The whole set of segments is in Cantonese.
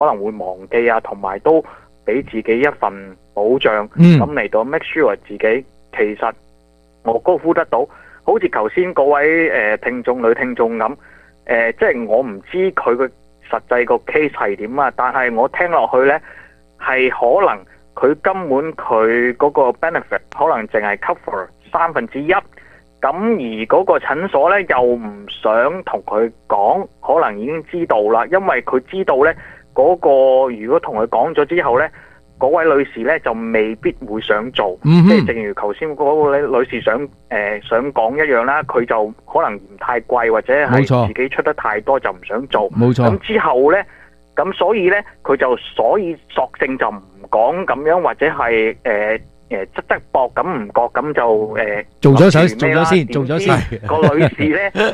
可能會忘記啊，同埋都俾自己一份保障，咁嚟到 make sure 自己其實我高呼得到。好似頭先嗰位女聽眾咁，即係我唔知佢個實際個 case 係點啊，但係我聽落去呢，係可能佢根本佢嗰個 benefit 可能淨係 cover 1/3，咁而嗰個診所呢，又唔想同佢講，可能已經知道啦，因為佢知道呢，嗰個如果同佢講咗之後呢，嗰位女士呢就未必會想做，即係正如頭先嗰位女士想講一樣啦，佢就可能嫌太貴或者係自己出得太多就唔想做。冇錯。咁之後呢，咁所以呢，佢就索性就唔講咁樣，或者係側側膊咁唔覺咁就做咗先。個女士呢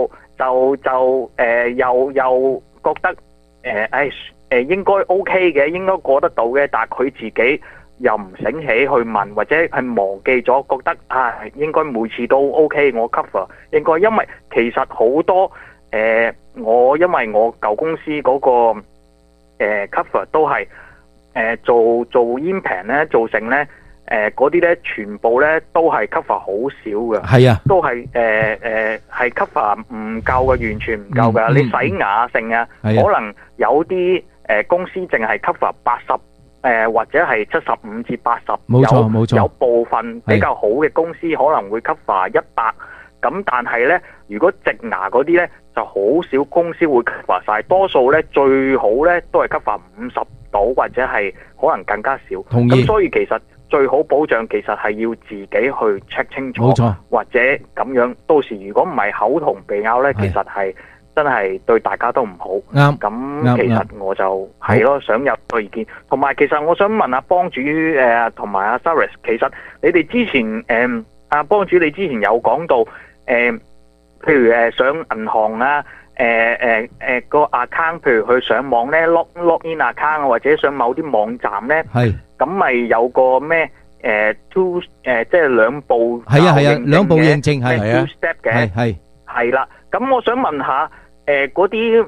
又覺得應該 OK 嘅，應該過得到嘅，但係佢自己又唔醒起去問，或者係忘記咗，覺得應該每次都 OK， 我 cover 應該，因為其實好多因為我舊公司嗰個cover 都係做 impan 咧，做成咧嗰啲咧，全部咧都係 cover 好少嘅，係啊，都係係 cover 唔夠嘅，完全唔夠嘅。你洗牙性啊，可能有啲公司淨係 cover 80，或者係75至80，冇錯，有部分比較好嘅公司可能會 cover 100，咁但係咧，如果植牙嗰啲咧，就好少公司會 cover 晒，多數咧最好咧都係 cover 50到，或者係可能更加少。咁所以其實最好保障其實係要自己去 check 清楚，或者咁樣，到時如果唔係口同鼻拗咧，其實係真係對大家都唔好。啱，咁其實我就係咯，想入個意見。同埋其實我想問阿幫主同埋阿 Cyrus， 其實你哋之前阿幫主你之前有講到譬如上銀行啊，個 account， 譬如去上網咧 log in account 或者上某啲網站咧，咁咪有個咩two 即係兩步兩步認證係 two step 嘅，係啦。咁我想問下嗰啲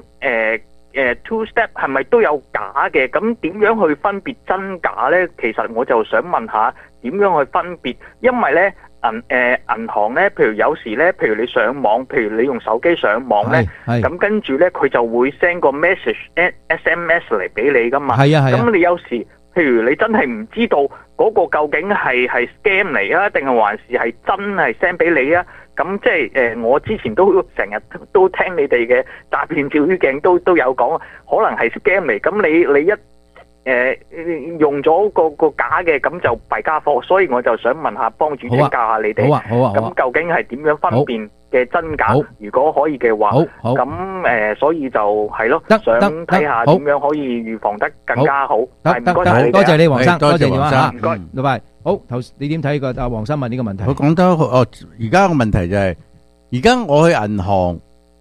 two step 係咪都有假嘅？咁點樣去分別真假咧？其實我就想問下點樣去分別，因為咧銀行咧，譬如有時咧，譬如你上網，譬如你用手機上網咧，咁跟住咧佢就會 send 個 message SMS 嚟俾你噶嘛。咁你有時譬如你真係唔知道嗰個究竟係 scam 嚟啊，定係還是係真係 send 俾你啊？咁即係我之前都成日都聽你哋嘅詐騙照妖鏡都有講，可能係 scam 嚟。咁你一用咗個假嘅，咁就弊家伙。所以我就想問下幫主請教下你哋，咁究竟係點樣分辨嘅真假？如果可以嘅話，咁所以就係咯，想睇下點樣可以預防得更加好。 多謝你黃生，多謝黃生， 唔該， 拜拜。好，你點睇個阿黃生問呢個問題？ 佢講得而家個問題就係，而家我去銀行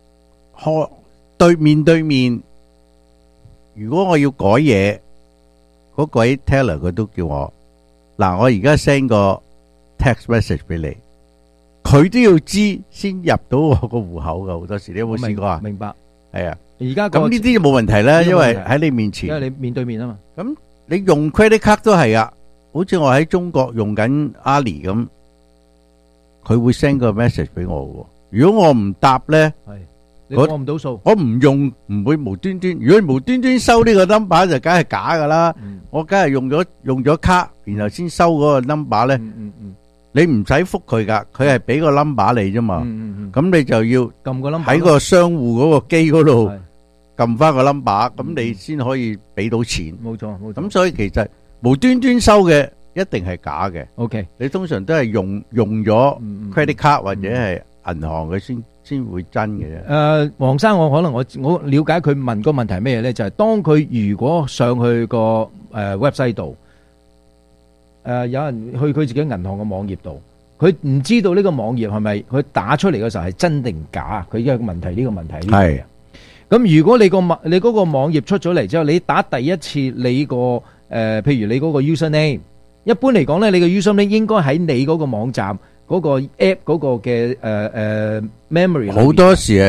對面，如果我要改嘢，嗰位 teller 佢都叫我嗱，我而家 send 個 text message 俾你，佢都要知先入到我個戶口噶。好多時你有冇試過啊？ 明白， 係啊。 而家咁呢啲冇問題啦，因為喺你面前， 因為你面對面啊嘛。 咁你用 credit card 都係啊。好似我喺中國用緊阿里咁，佢會 send 個 message 俾我喎。如果我唔答咧， 你過唔到數， 我唔用，唔會無端端。如果你無端端收呢個 number 就梗係假噶啦。我梗係用咗卡，然後先收嗰個 number 咧。你唔使覆佢噶，佢係俾個 number 你啫嘛。咁你就要撳個 number 喺個商戶嗰個機嗰度撳翻個 number，咁你先可以俾到錢。 冇錯，冇錯。 咁所以其實無端端收嘅一定係假嘅。 OK， 你通常都係用咗 credit card 或者係銀行嘅先會真嘅啫。 黃生，我了解佢問個問題係咩咧？就係當佢如果上去個website 度，有人去佢自己銀行嘅網頁度，佢唔知道呢個網頁係咪佢打出嚟嘅時候係真定假？佢有個問題，呢個問題係。咁如果你嗰個網頁出咗嚟之後，你打第一次你個譬如你嗰個 username， 一般嚟講咧，你個 username 應該喺你嗰個網站嗰個 app 嗰個嘅memory。 好多時係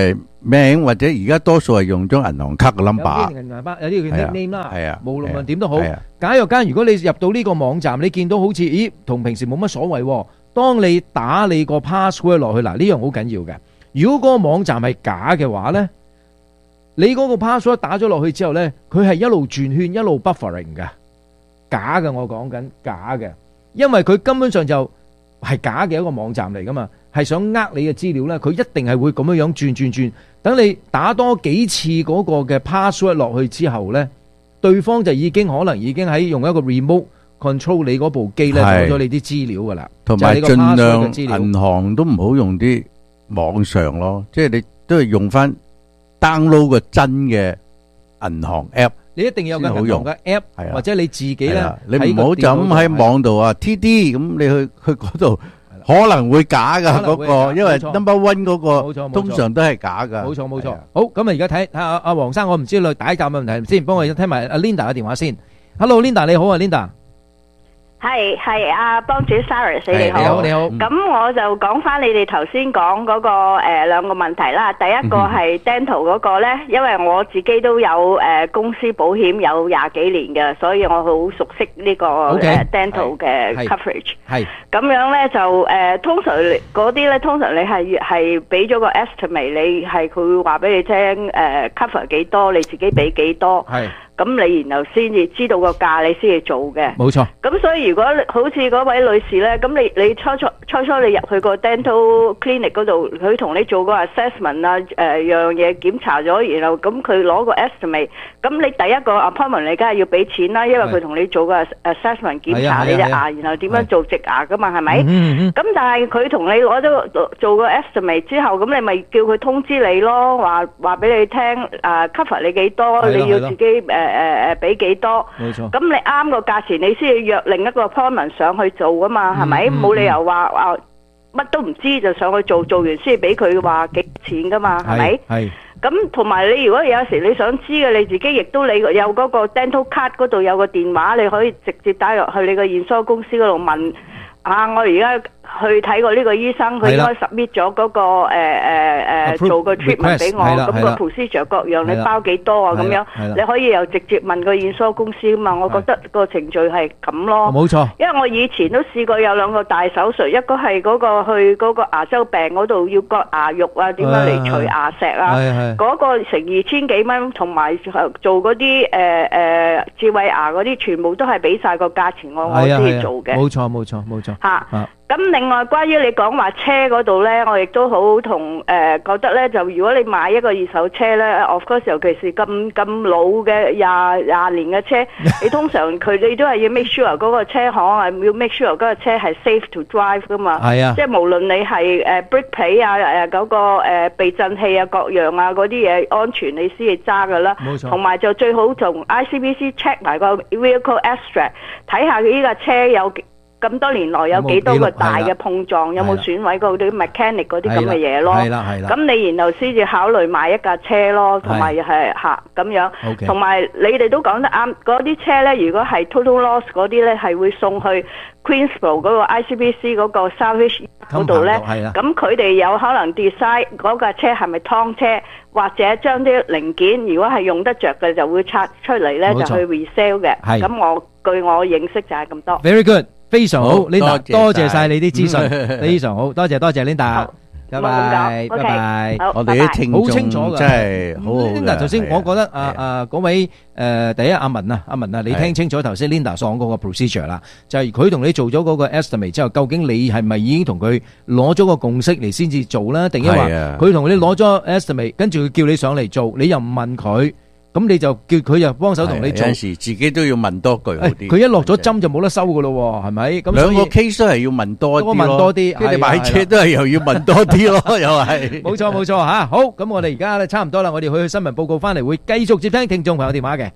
名或者而家多數係用咗銀行卡嘅 number， 有啲銀行卡，有啲叫 nickname 啦。 係啊， 無論點都好係啊， 假若間如果你入到呢個網站，你見到好似咦同平時冇乜所謂喎。當你打你個 password 落去，嗱呢樣好緊要嘅。如果嗰個網站係假嘅話呢，你嗰個 password 打咗落去之後呢，佢係一路轉圈一路 buffering 嘅，假嘅，我講緊假嘅，因為佢根本上就係假嘅一個網站嚟噶嘛，係想呃你嘅資料呢，佢一定係會咁樣轉，等你打多幾次嗰個嘅 password 落去之後呢，對方就可能已經喺用一個 remote control 你嗰部機咧，攞咗你啲資料噶啦， 同埋盡量銀行都唔好用啲網上咯，即係你都係用翻 download 個真嘅銀行 app， 你一定要有個銀行嘅 app，或者你自己咧， 你唔好就咁喺網度啊 TD 咁，你去嗰度可能會假噶嗰個，因為 number one 嗰個通常都係假噶。 冇錯。好，咁啊而家睇下阿黃生，我唔知你第一答問題先，幫我聽埋阿 Linda 嘅電話先。Hello Linda， 你好啊 Linda。 係阿幫主 Sarah， 你好。 你好。 咁我就講翻你哋頭先講嗰個兩個問題啦。第一個係 dental 嗰個咧，因為我自己都有公司保險有20幾年嘅，所以我好熟悉呢個dental 嘅 coverage。係。咁樣咧就通常嗰啲咧，通常你係俾咗個 estimate， 你係佢會話俾你聽cover 幾多，你自己俾幾多。係。咁你然後先至知道個價，你先至做嘅。冇錯。咁所以如果好似嗰位女士咧，咁你初你入去個 dental clinic 嗰度，佢同你做個 assessment 啊，樣嘢檢查咗，然後咁佢攞個 estimate， 咁你第一個 appointment 你梗係要俾錢啦，因為佢同你做個 assessment 檢查你隻牙，然後點樣做植牙噶嘛，係咪？咁但係佢同你攞咗做個 estimate 之後，咁你咪叫佢通知你咯，話俾你聽cover 你幾多，你要自己俾幾多？冇錯。咁你啱個價錢，你先要約另一個 appointment 上去做啊嘛，係咪？冇理由話乜都唔知就上去做，做完先俾佢話幾錢噶嘛，係咪？係。咁同埋你如果有時你想知嘅，你自己亦都你有嗰個 dental card 嗰度有個電話，你可以直接打入去你個驗收公司嗰度問我而家去睇過呢個醫生，佢應該 submit 咗嗰個做個 treatment 俾我，咁個 procedure 各樣你包幾多啊？咁樣你可以又直接問個驗收公司啊嘛。我覺得個程序係咁咯。冇錯。因為我以前都試過有2個大手術，一個係嗰個去嗰個牙周病嗰度要割牙肉啊，點樣嚟除牙石啊？嗰個成2000幾蚊，同埋做嗰啲智慧牙嗰啲，全部都係俾晒個價錢我先至做嘅。冇錯。嚇！咁另外關於你講話車嗰度呢，我亦都好同覺得呢，就如果你買一個二手車呢，of course 尤其是咁老嘅廿年嘅車，你通常你都係要 make sure 嗰個車行係要 make sure 嗰個車係 safe to drive 噶嘛。係啊，即係無論你係brake plate 啊嗰個避震器啊各樣啊嗰啲嘢安全你先至揸噶啦。冇錯。同埋就最好同 ICBC check 埋個 vehicle extract， 睇下呢架車有咁多年來有幾多個大嘅碰撞，有冇損毀嗰啲 mechanic 嗰啲咁嘅嘢咯？係啦。咁你然後先至考慮買一架車咯，同埋係咁樣。同埋你哋都講得啱，嗰啲車咧，如果係 total loss 嗰啲咧，係會送去 Queensborough 嗰個 ICBC 嗰個 salvage 嗰度咧。咁佢哋有可能 decide 嗰架車係咪劏車，或者將啲零件如果係用得着嘅，就會拆出嚟咧，就去 resell 嘅。咁據我認識就係咁多。 Very good。非常好 Linda， 多謝晒你啲資訊，非常好，多謝 Linda， 拜拜。 我哋啲聽眾好清楚真係好。 Linda 頭先我覺得嗰位第一阿文啊，你聽清楚頭先 Linda 講嗰個 procedure 啦，就係佢同你做咗嗰個 estimate 之後，究竟你係咪已經同佢攞咗個共識嚟先至做啦？定係話佢同你攞咗 estimate， 跟住佢叫你上嚟做，你又唔問佢？咁你就叫佢又幫手同你做， 有時自己都要問多句好啲。 佢一落咗針就冇得收噶咯，係咪？咁兩個 case 都係要問多啲咯。 問多啲， 佢哋買車都係又要問多啲咯，又係。 冇錯嚇，好，咁我哋而家咧差唔多啦，我哋去新聞報告翻嚟，會繼續接聽聽眾朋友電話嘅。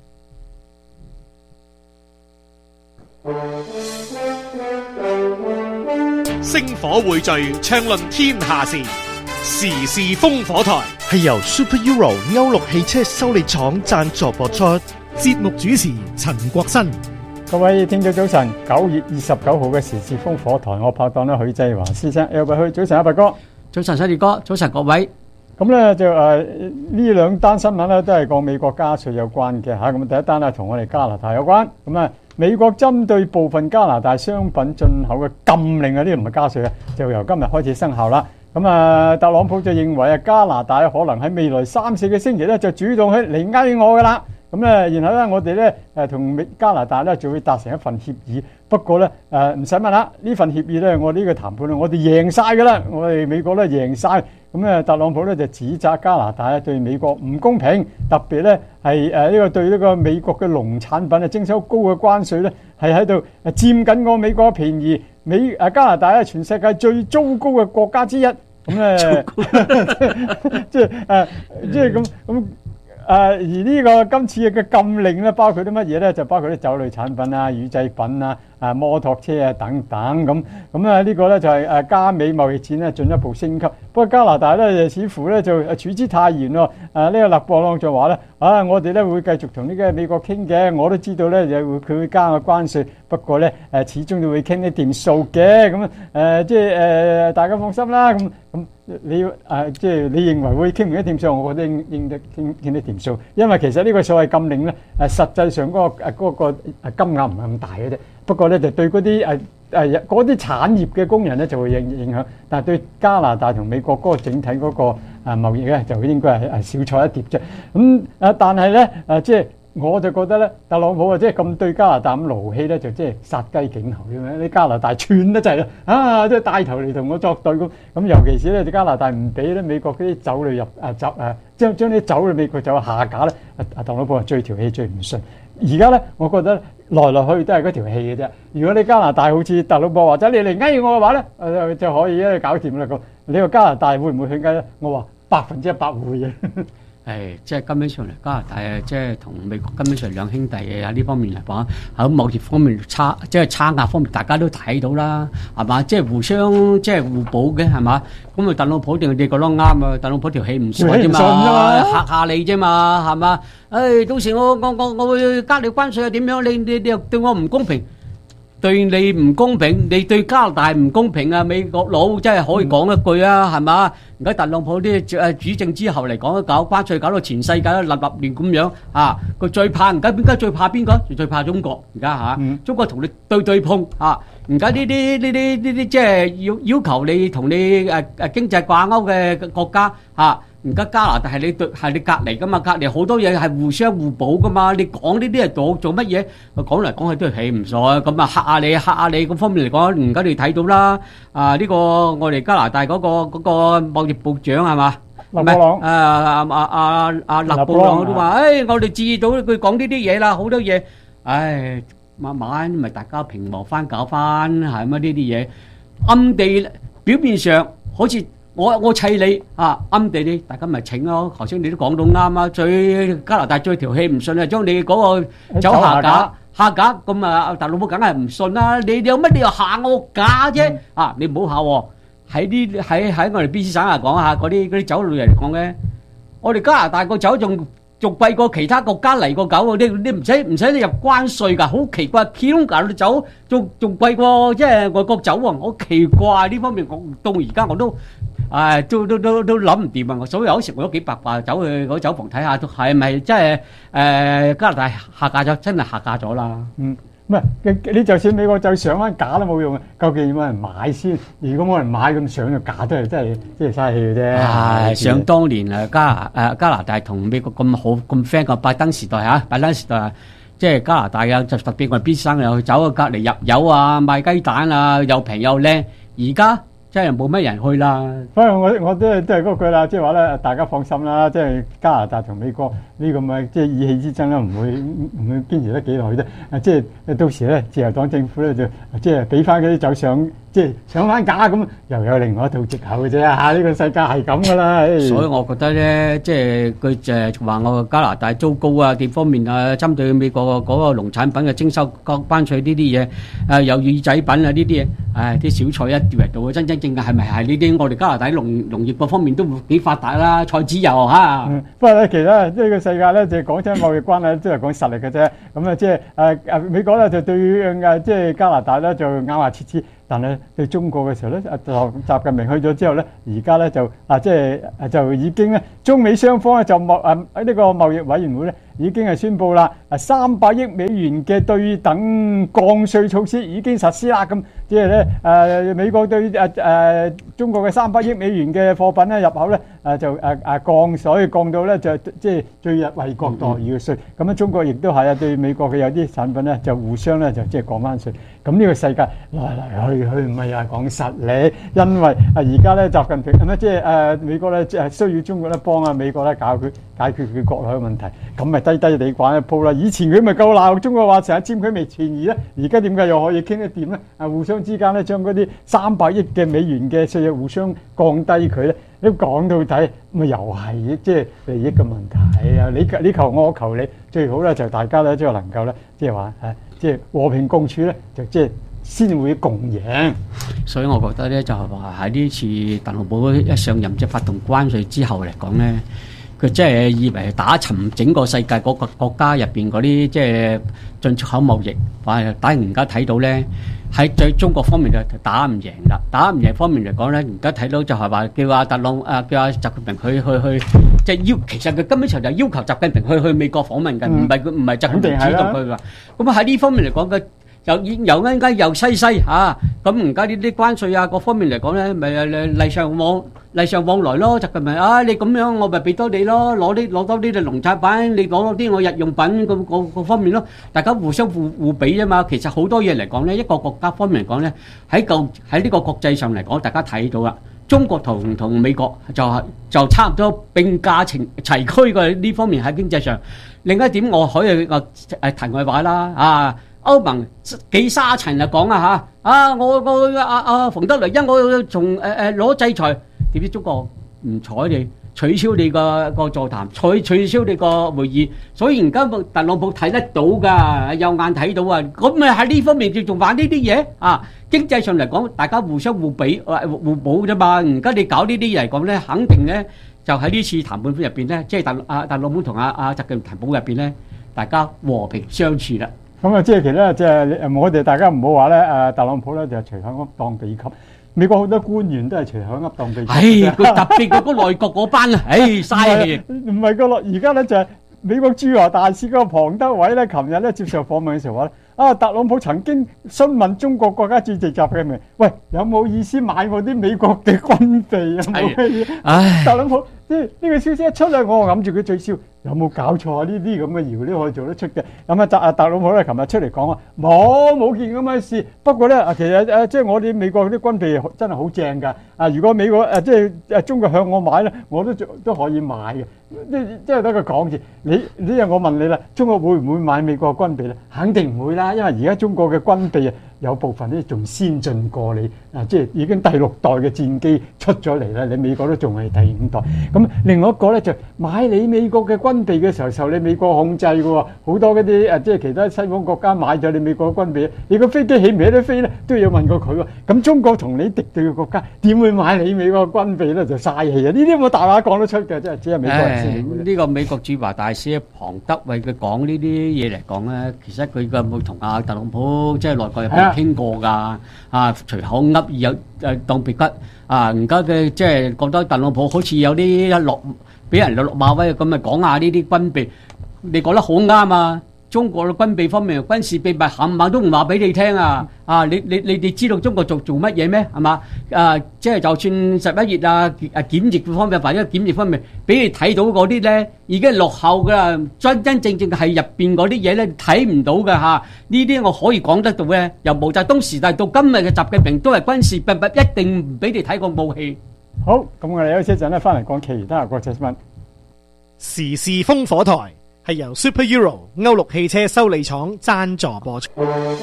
星火匯聚，暢論天下事。時事風火台係由 Super Euro 歐陸汽車修理廠贊助播出， 節目主持陳國新。 各位聽眾早晨，9月29號嘅時事風火台，我拍檔許濟華先生，早晨阿伯哥， 早晨細烈哥，早晨各位。 咁咧就呢兩單新聞咧都係講美國加稅有關嘅嚇。咁第一單咧同我哋加拿大有關。咁啊，美國針對部分加拿大商品進口嘅禁令啊，呢個唔係加稅啊，就由今日開始生效啦。咁啊，特朗普就認為啊，加拿大可能喺未來3-4個星期咧就主動去嚟翳我噶啦。咁咧，然後咧我哋咧同加拿大咧就會達成一份協議。不過咧唔使問啦，呢份協議咧我呢個談判咧我哋贏晒噶啦，我哋美國咧贏晒。咁咧特朗普咧就指責加拿大咧對美國唔公平，特別咧係呢個對呢個美國嘅農產品啊徵收高嘅關稅咧，係喺度佔緊個美國嘅便宜。加拿大係全世界最糟糕嘅國家之一。咁咧即係咁。而呢個今次嘅禁令咧，包括啲乜嘢咧？就包括啲酒類產品啊、乳製品啊、摩托車啊等等咁啊。呢個咧就係加美貿易戰咧進一步升級。不過加拿大咧似乎咧就處之泰然喎。呢個勒布朗就話咧我哋咧會繼續同呢個美國傾嘅。我都知道咧佢會加個關稅，不過咧始終都會傾得掂數嘅。咁即係大家放心啦。咁你即係你認為會傾唔傾得掂數？我覺得應得傾得掂數，因為其實呢個所謂禁令咧實際上嗰個金額唔係咁大嘅啫。不過咧就對嗰啲產業嘅工人咧就會影響，但係對加拿大同美國嗰個整體嗰個貿易咧就應該係小菜一碟啫。咁但係咧即係我就覺得咧，特朗普啊即係咁對加拿大咁勞氣咧，就即係殺雞儆猴咁樣。啲加拿大串得滯啦，即係帶頭嚟同我作對咁。尤其是咧，加拿大唔俾咧美國嗰啲酒類入將啲酒類美國酒下架咧，特朗普係最條氣最唔順。而家咧，我覺得來來去都係嗰條氣嘅啫。如果你加拿大好似特朗普或者你嚟翳我嘅話咧，就可以咧搞掂啦。咁你話加拿大會唔會去翳咧？我話100%會嘅。 即係根本上嚟加拿大即係同美國根本上兩兄弟喺呢方面嚟講，喺貿易方面差額方面，大家都睇到啦，係嘛？即係互相即係互補嘅，係嘛？咁啊，特朗普定你覺得啱啊？特朗普條氣唔順啫嘛，嚇下你啫嘛，係嘛？到時我會加你關稅啊？點樣？你又對我唔公平？對你唔公平，你對加拿大唔公平啊！美國佬真係可以講一句啊，係嘛？而家特朗普啲主政之後嚟講，搞關稅搞到全世界都立亂咁樣啊！佢最怕而家最怕邊個？最怕中國而家中國同你對碰啊！而家呢啲即係要求你同你經濟掛鈎嘅國家啊！而家加拿大係你隔離噶嘛，隔離好多嘢係互相互補噶嘛。你講呢啲係做乜嘢？講嚟講去都係起唔爽，咁啊嚇下你咁方面嚟講，而家你睇到啦。呢個我哋加拿大嗰個貿易部長係嘛？ 勒布朗勒布朗都話，我哋注意到佢講呢啲嘢啦，好多嘢，慢慢咪大家平和翻搞翻係乜呢啲嘢？暗地表面上好似。我砌你暗地你大家咪請咯。頭先你都講到啱啊，加拿大最條氣唔順啊，將你嗰個走下架咁啊，特朗普梗係唔順啦。你有乜理由下我架啫？你唔好下喎。喺我哋 BC 省嚟講下嗰啲酒類嚟講咧，我哋加拿大個酒仲貴過其他國家嚟個酒，你唔使你入關稅㗎，好奇怪。Pinot 嘅酒仲貴過即係外國酒喎，好奇怪呢方面。我到而家我都都諗唔掂啊！所以有時我都幾八卦，走去嗰酒房睇下，係咪真係加拿大下架咗？真係下架咗啦。 唔係你就算美國就上翻架都冇用啊！究竟有冇人買先？如果冇人買咁上咗架都係真係嘥氣嘅啫。 想當年加拿大同美國咁好咁 friend 個拜登時代即係加拿大啊，就特別我哋邊生又去走去隔離入油啊，賣雞蛋啊，又平又靚。而家真係冇乜人去啦。 所以我都係嗰句啦，即係話咧，大家放心啦，即係加拿大同美國呢咁嘅即係意氣之爭咧，唔會堅持得幾耐啫。即係到時咧，自由黨政府咧就即係俾翻嗰啲酒上翻架咁，又有另外一套藉口嘅啫。呢個世界係咁噶啦。 所以我覺得咧，即係佢就話我加拿大糟糕啊，幾方面啊，針對美國嗰個農產品嘅徵收關稅呢啲嘢，有乳製品啊呢啲嘢，啲小菜一碟到真正係咪係呢啲？我哋加拿大農業嗰方面都幾發達啦，菜籽油嚇。 不過咧，其實呢個世界咧，就講真貿易關係都係講實力嘅啫。咁即係美國咧就對即係加拿大咧就咬牙切齒。 但係對中國嘅時候咧，習近平去咗之後咧，而家咧就已經咧，中美雙方咧就呢個貿易委員會咧已經係宣布啦，300億美元嘅對等降稅措施已經實施啦。咁即係咧美國對中國嘅300億美元嘅貨品咧入口咧降，所以降到咧就即係最惠國待遇嘅稅。咁樣中國亦都係啊，對美國嘅有啲產品咧就互相咧就即係降翻稅。咁呢個世界來去唔係啊講實理，因為而家咧習近平即係美國咧需要中國咧幫美國咧解決佢國內嘅問題，咁咪低低地掛一鋪啦。以前佢咪夠鬧中國話成日佔佢未權宜咧，而家點解又可以傾得掂咧？互相之間咧將嗰啲300億嘅美元嘅稅互相降低佢咧，都講到底咪又係即係利益嘅問題啊！你求我求你，最好咧就大家咧即係能夠咧即係話即係和平共處咧，就即係先會共贏。 所以我覺得咧就係話喺呢次特朗普一上任即係發動關稅之後嚟講咧，佢即係以為打沉整個世界嗰個國家入邊嗰啲即係進出口貿易，反而而家睇到咧喺對中國方面就打唔贏啦。打唔贏方面嚟講咧，而家睇到就係話叫阿習近平去即係其實佢根本上就要求習近平去美國訪問嘅，唔係習近平主動去㗎。咁喺呢方面嚟講嘅。又啱啱又西嚇，咁而家呢啲關稅啊各方面嚟講咧，咪禮尚往來咯。習近平你咁樣我咪俾多你咯，攞多啲農產品，你攞多啲我日用品各方面咯，大家互相互比啫嘛。其實好多嘢嚟講咧，一個國家方面嚟講咧，喺呢個國際上嚟講，大家睇到啦，中國同美國就差唔多並駕齊驅嘅呢方面喺經濟上。另一點我可以題外話啦歐盟幾沙塵講我馮德萊恩我從攞制裁，點知中國唔睬你，取消你個座談，取消你個會議，所以而家特朗普睇得到㗎，有眼睇到啊！咁咪喺呢方面仲玩呢啲嘢經濟上嚟講，大家互相互比互補啫嘛。而家你搞呢啲嘢嚟講咧，肯定咧就喺呢次談判入邊咧，即係特朗普同習近平談判入邊咧，大家和平相處啦。 咁即係其實即係我哋大家唔好話咧特朗普咧就係隨口噏當秘笈，美國好多官員都係隨口噏當秘笈。佢特別嗰個內閣嗰班嘥氣。 唔係而家咧就係美國駐華大使嗰個龐德偉咧，琴日咧接受訪問嘅時候話咧，特朗普曾經詢問中國國家主席習近平，喂，有冇意思買我啲美國嘅軍備啊？冇乜嘢。特朗普即係呢個消息一出嚟，我揞住佢嘴笑。有冇搞錯啊？呢啲咁嘅謠都可以做得出嘅。咁特朗普咧，琴日出嚟講話冇件咁嘅事。不過咧，其實即係我哋美國啲軍備真係好正㗎。如果美國即係中國向我買咧，我都可以買嘅。即係得個講字。你我問你啦，中國會唔會買美國軍備咧？肯定唔會啦，因為而家中國嘅軍備有部分咧仲先進過你。即係已經第6代嘅戰機出咗嚟啦，你美國都仲係第5代。咁另外一個咧就買你美國嘅軍備嘅時候受你美國控制嘅喎，好多嗰啲即係其他西方國家買咗你美國嘅軍備，你個飛機起唔起得飛咧，都要問過佢喎。咁中國同你敵對嘅國家點會買你美國嘅軍備咧？就嘥氣啊！呢啲冇大話講得出嘅，即係只係美國人先。 呢個美國駐華大使龐德為佢講呢啲嘢嚟講咧，其實佢有冇同特朗普即係內閣入邊傾過㗎？隨口噏有當別骨而家嘅即係覺得特朗普好似有啲俾人落馬威咁，咪講下呢啲軍備，你講得好啱啊！中國嘅軍備方面、軍事秘密冚唪唥都唔話俾你聽啊！你知道中國做乜嘢咩？係嘛？即係就算11月檢疫方面或者檢疫方面，俾你睇到嗰啲咧已經落後㗎啦，真正係入邊嗰啲嘢咧睇唔到㗎嚇。呢啲我可以講得到咧，由毛澤東時代到今日嘅習近平都係軍事秘密，一定唔俾你睇個武器。 好，咁我哋休息一陣咧，翻嚟講其他國際新聞。 時事烽火台係由 Super Euro 歐陸汽車修理廠贊助播出。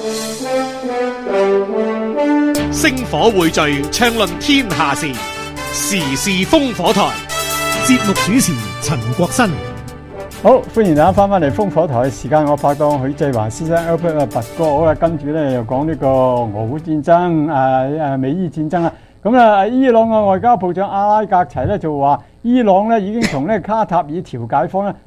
星火匯聚，暢論天下事。時事烽火台，節目主持陳國新。 好，歡迎大家翻嚟烽火台嘅時間，我拍檔許繼華先生 Albert 拔哥，好啦，跟住咧又講呢個俄烏戰爭，美伊戰爭啦。咁伊朗嘅外交部長阿拉格齊咧就話，伊朗咧已經同卡塔爾調解方咧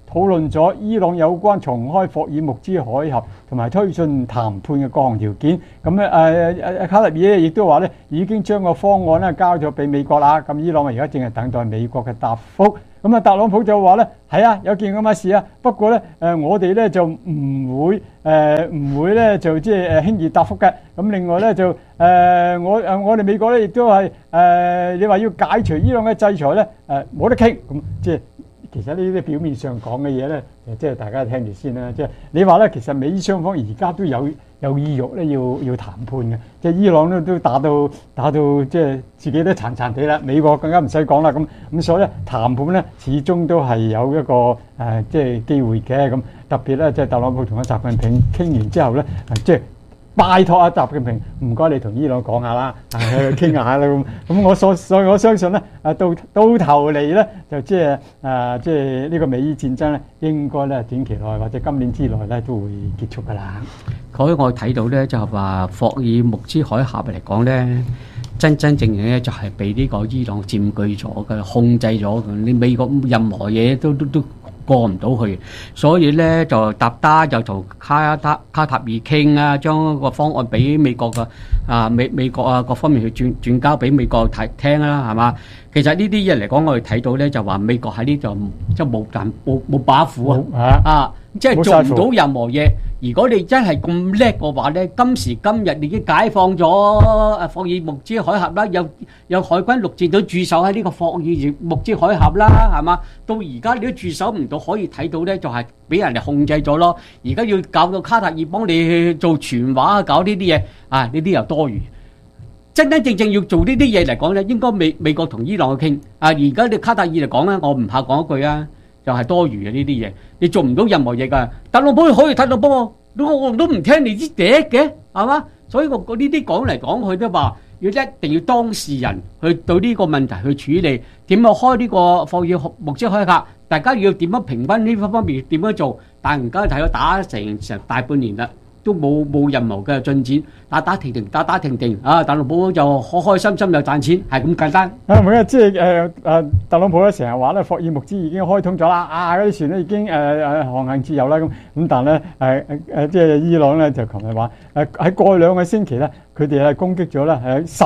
討論咗伊朗有關重開霍爾木茲海峽同埋推進談判嘅各項條件。咁咧卡特爾亦都話咧已經將個方案咧交咗俾美國啦。咁伊朗而家正係等待美國嘅答覆。咁特朗普就話咧係啊，有件咁嘅事啊，不過咧我哋咧就唔會咧就即係輕易答覆嘅。咁另外咧就我哋美國咧亦都係你話要解除伊朗嘅制裁咧冇得傾。咁即係其實呢啲表面上講嘅嘢咧，即係大家聽住先啦。即係你話咧，其實美伊雙方而家都有意欲咧要談判嘅。即係伊朗咧都打到即係自己都殘殘地啦，美國更加唔使講啦。咁所以咧談判咧始終都係有一個即係機會嘅。咁特別咧即係特朗普同阿習近平傾完之後咧，即係拜託阿習近平，唔該你同伊朗講下啦，傾下啦咁。所以我相信咧，到頭嚟咧，就即係呢個美伊戰爭咧，應該咧短期內或者今年之內咧都會結束㗎啦。 所以我睇到咧就係話霍爾木茲海峽嚟講咧，真正咧就係被呢個伊朗佔據咗嘅、控制咗嘅。你美國任何嘢都過唔到去，所以咧就搭單就同卡塔爾傾啊，將個方案俾美國嘅美國啊各方面去轉交俾美國聽啦，係嘛？其實呢啲嘢嚟講，我哋睇到咧就話美國喺呢度即係冇把斧啊，即係做唔到任何嘢。如果你真係咁叻嘅話咧，今時今日你已經解放咗霍爾木茲海峽啦，有海軍陸戰隊駐守喺呢個霍爾木茲海峽啦，係嘛？到而家你都駐守唔到，可以睇到咧就係俾人哋控制咗咯。而家要搞到卡塔爾幫你去做傳話，搞呢啲嘢啊，呢啲又多餘。真正要做呢啲嘢嚟講咧，應該美國同伊朗去傾啊。而家你卡塔爾嚟講咧，我唔怕講一句啊。就係多餘嘅呢啲嘢，你做唔到任何嘢㗎。特朗普可以特朗普，我都唔聽你啲嗲嘅，係嘛？所以我呢啲講嚟講去都話，要一定要當事人去對呢個問題去處理，點樣開呢個霍爾木茲海峽，大家要點樣平均呢方面點樣做？但而家睇到打成大半年啦，都冇任何嘅進展，打停停啊！特朗普就開心心又賺錢，係咁簡單。 唔係啊，即係特朗普咧成日話咧霍爾木茲已經開通咗啦，嗰啲船咧已經航行自由啦咁。但係咧即係伊朗咧就琴日話喺過去2個星期咧，佢哋係攻擊咗咧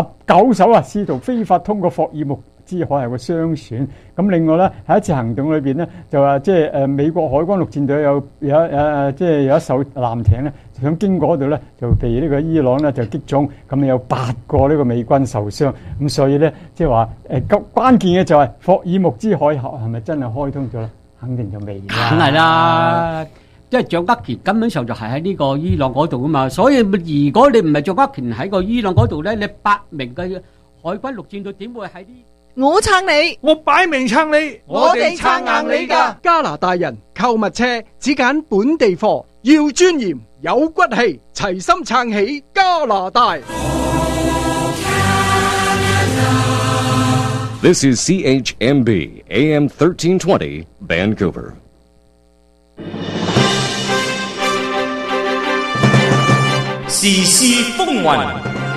19艘試圖非法通過霍爾木茲海峽嘅商船。咁另外咧喺一次行動裏邊咧，就話即係美國海軍陸戰隊有一艘艦艇咧想經過嗰度咧，就被呢個伊朗咧就擊中，咁有8個呢個美軍受傷。咁所以咧即係話關鍵嘅就係霍爾木茲海峽係咪真係開通咗咧？肯定就未啦。 梗係啦，即係掌握權根本上就係喺呢個伊朗嗰度啊嘛。所以如果你唔係掌握權喺個伊朗嗰度咧，你8名嘅海軍陸戰隊點會喺呢？ 我撐你， 我擺明撐你， 我哋撐硬你㗎。 加拿大人購物車只揀本地貨，要尊嚴有骨氣，齊心撐起加拿大。 This is CHMB AM 1320 Vancouver. 時事風雲，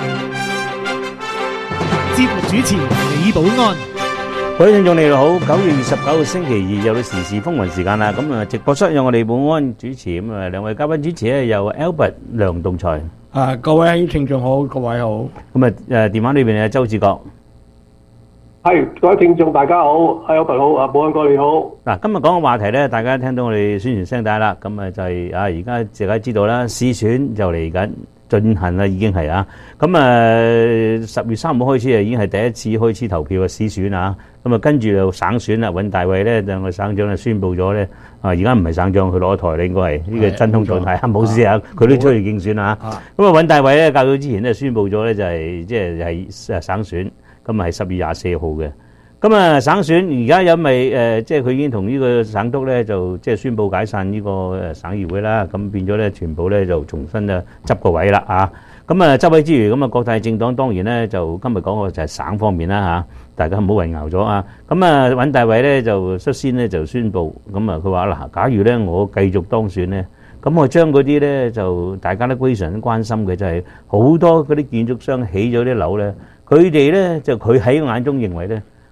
節目主持李寶安。 各位聽眾你哋好，9月29號星期二又到時事風雲時間啦。咁直播室有我哋寶安主持，咁兩位嘉賓主持咧有 Albert 梁棟才。 各位聽眾好，各位好。 咁電話裏邊有周志國。 係，各位聽眾大家好，係 Albert 好，寶安哥你好。 嗱，今日講嘅話題咧，大家聽到我哋宣傳聲帶啦，咁就係而家大家知道啦，市選就嚟緊進行啦，已經係咁10月3號開始已經係第一次開始投票嘅市選啊。咁跟住就省選啦，尹大衛咧就個省長就宣布咗咧，而家唔係省長佢攞台咧，應該係呢個真空狀態，冇事啊，佢都出去競選啊。咁尹大衛咧較早之前咧宣布咗咧就係即係省選。咁係10月24號嘅，咁省選而家因為即係佢已經同呢個省督咧就即係宣布解散呢個省議會啦，咁變咗咧全部咧就重新執個位啦啊！咁執位之餘，咁各大政黨當然咧就今日講個就係省方面啦嚇，大家唔好混淆咗啊！咁尹大衛咧就率先咧就宣布，咁佢話嗱，假如咧我繼續當選咧，咁我將嗰啲咧就大家都非常關心嘅就係好多嗰啲建築商起咗啲樓咧。佢哋咧就佢喺眼中認為咧，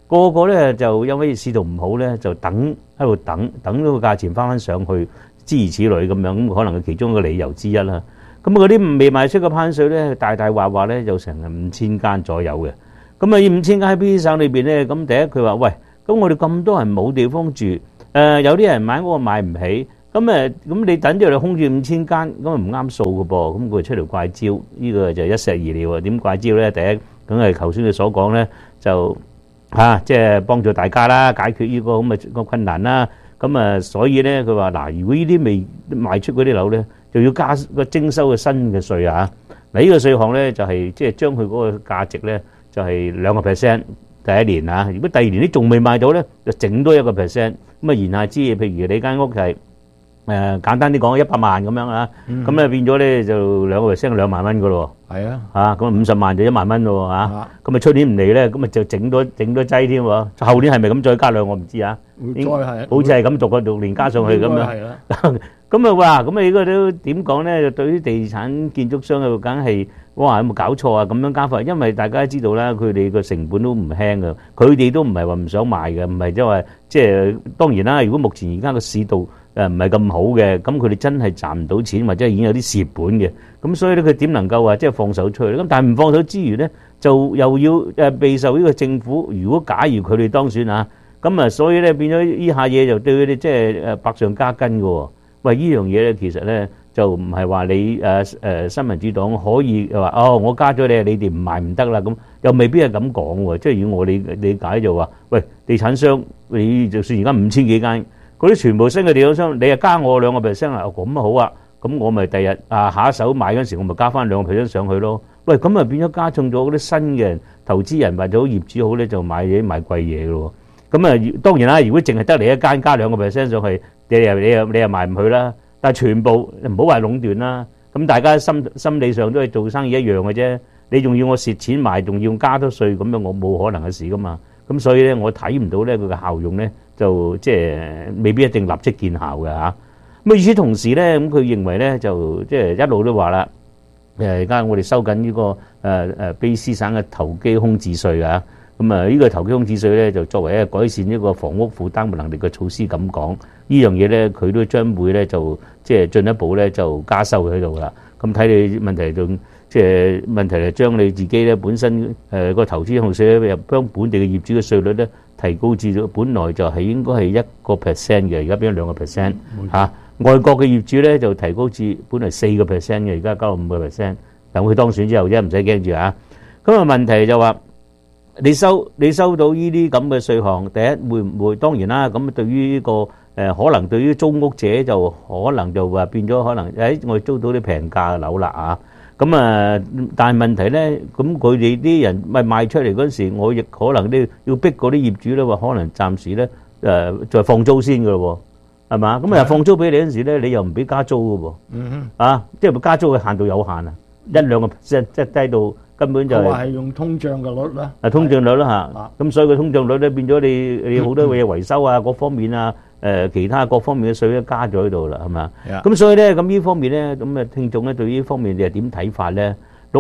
個個咧就因為市道唔好咧，就喺度等到個價錢翻上去，諸如此類咁樣，咁可能係其中一個理由之一啦。咁嗰啲未賣出嘅攀水咧，大話咧有成5000間左右嘅。咁啊，5000間喺邊啲省裏邊咧？咁第一佢話喂，咁我哋咁多人冇地方住，有啲人買屋買唔起，咁你等住你空住5000間，咁啊唔啱數嘅噃。咁佢出條怪招，呢個就一石二鳥啊！點怪招咧？第一，梗係頭先你所講咧，就即係幫助大家啦，解決呢個咁嘅個困難啦。咁啊，所以咧，佢話嗱，如果呢啲未賣出嗰啲樓咧，就要加個徵收嘅新嘅稅啊！嗱，呢個稅項咧就係即係將佢嗰個價值咧就係2%第一年啊！如果第二年啲仲未賣到咧，就整多1%。咁啊，言下之意，譬如你間屋係簡單啲講100萬咁樣啊，咁啊變咗咧就2%，2萬蚊噶咯。係啊，咁50萬就1萬蚊咯嚇。咁啊出年唔嚟咧，咁啊就整多劑添喎。後年係咪咁再加兩我唔知啊。再係，好似係咁逐年加上去咁樣。係啦。咁啊哇，咁啊呢個都點講咧？就對於地產建築商啊，梗係哇有冇搞錯啊？咁樣加法，因為大家都知道啦，佢哋個成本都唔輕噶，佢哋都唔係話唔想賣嘅，唔係即係當然啦。如果目前而家個市道唔係咁好嘅，咁佢哋真係賺唔到錢，或者已經有啲蝕本嘅，咁所以咧佢點能夠話即係放手出去咧？咁但係唔放手之餘咧，就又要備受呢個政府。如果假如佢哋當選啊，咁啊所以咧變咗呢下嘢就對佢哋即係百上加斤嘅喎。喂，呢樣嘢咧其實咧就唔係話你新民主黨可以話哦，我加咗你哋唔賣唔得啦，咁又未必係咁講喎。即係如果我理解就話，喂，地產商你就算而家5000幾間，嗰啲全部新嘅地產商，你又加我2%啊，咁啊好啊，咁我咪第日下一手買嗰陣時，我咪加翻2%上去咯。喂，咁啊變咗加重咗嗰啲新嘅投資人或者業主好咧，就買貴嘢嘅咯。咁啊當然啦，如果淨係得你一間加2%上去，你又賣唔去啦。但係全部唔好話壟斷啦，咁大家心理上都係做生意一樣嘅啫。你仲要我蝕錢賣，仲要加多稅，咁樣我冇可能嘅事噶嘛。咁所以咧，我睇唔到咧佢嘅效用咧，就即係未必一定立即見效嘅嚇。咁與此同時咧，咁佢認為咧就即係一路都話啦，而家我哋收緊呢個卑斯省嘅投機空置稅啊。咁啊，呢個投機空置稅咧就作為一個改善呢個房屋負擔能力嘅措施咁講，呢樣嘢咧佢都將會咧就即係進一步咧就加收喺度啦。咁睇你問題仲即係問題係將你自己咧本身個投資控稅咧，將本地嘅業主嘅稅率咧提高至咗本來就係應該係1%嘅，而家變咗2%嚇。外國嘅業主咧就提高至本來4%嘅，而家加到5%。等佢當選之後啫，唔使驚住嚇。咁啊問題就話。你收到呢啲咁嘅稅項，第一會唔會？當然啦，咁對於呢個可能對於租屋者就可能就話變咗可能我哋租到啲平價嘅樓啦啊！咁但係問題咧，咁佢哋啲人咪賣出嚟嗰陣時，我亦可能都要逼嗰啲業主咧話，可能暫時咧就放租先㗎咯喎，係嘛？咁放租俾你嗰陣時咧，你又唔俾加租㗎喎，即係加租嘅限度有限啊，1-2%即係低到。根本就係用通脹嘅率啦， 通脹率啦嚇，咁所以個通脹率咧變咗你好多嘢維修啊，各方面啊，其他各方面嘅稅都加咗喺度啦，係咪？咁所以咧，咁呢方面咧，咁啊聽眾咧對呢方面你係點睇法咧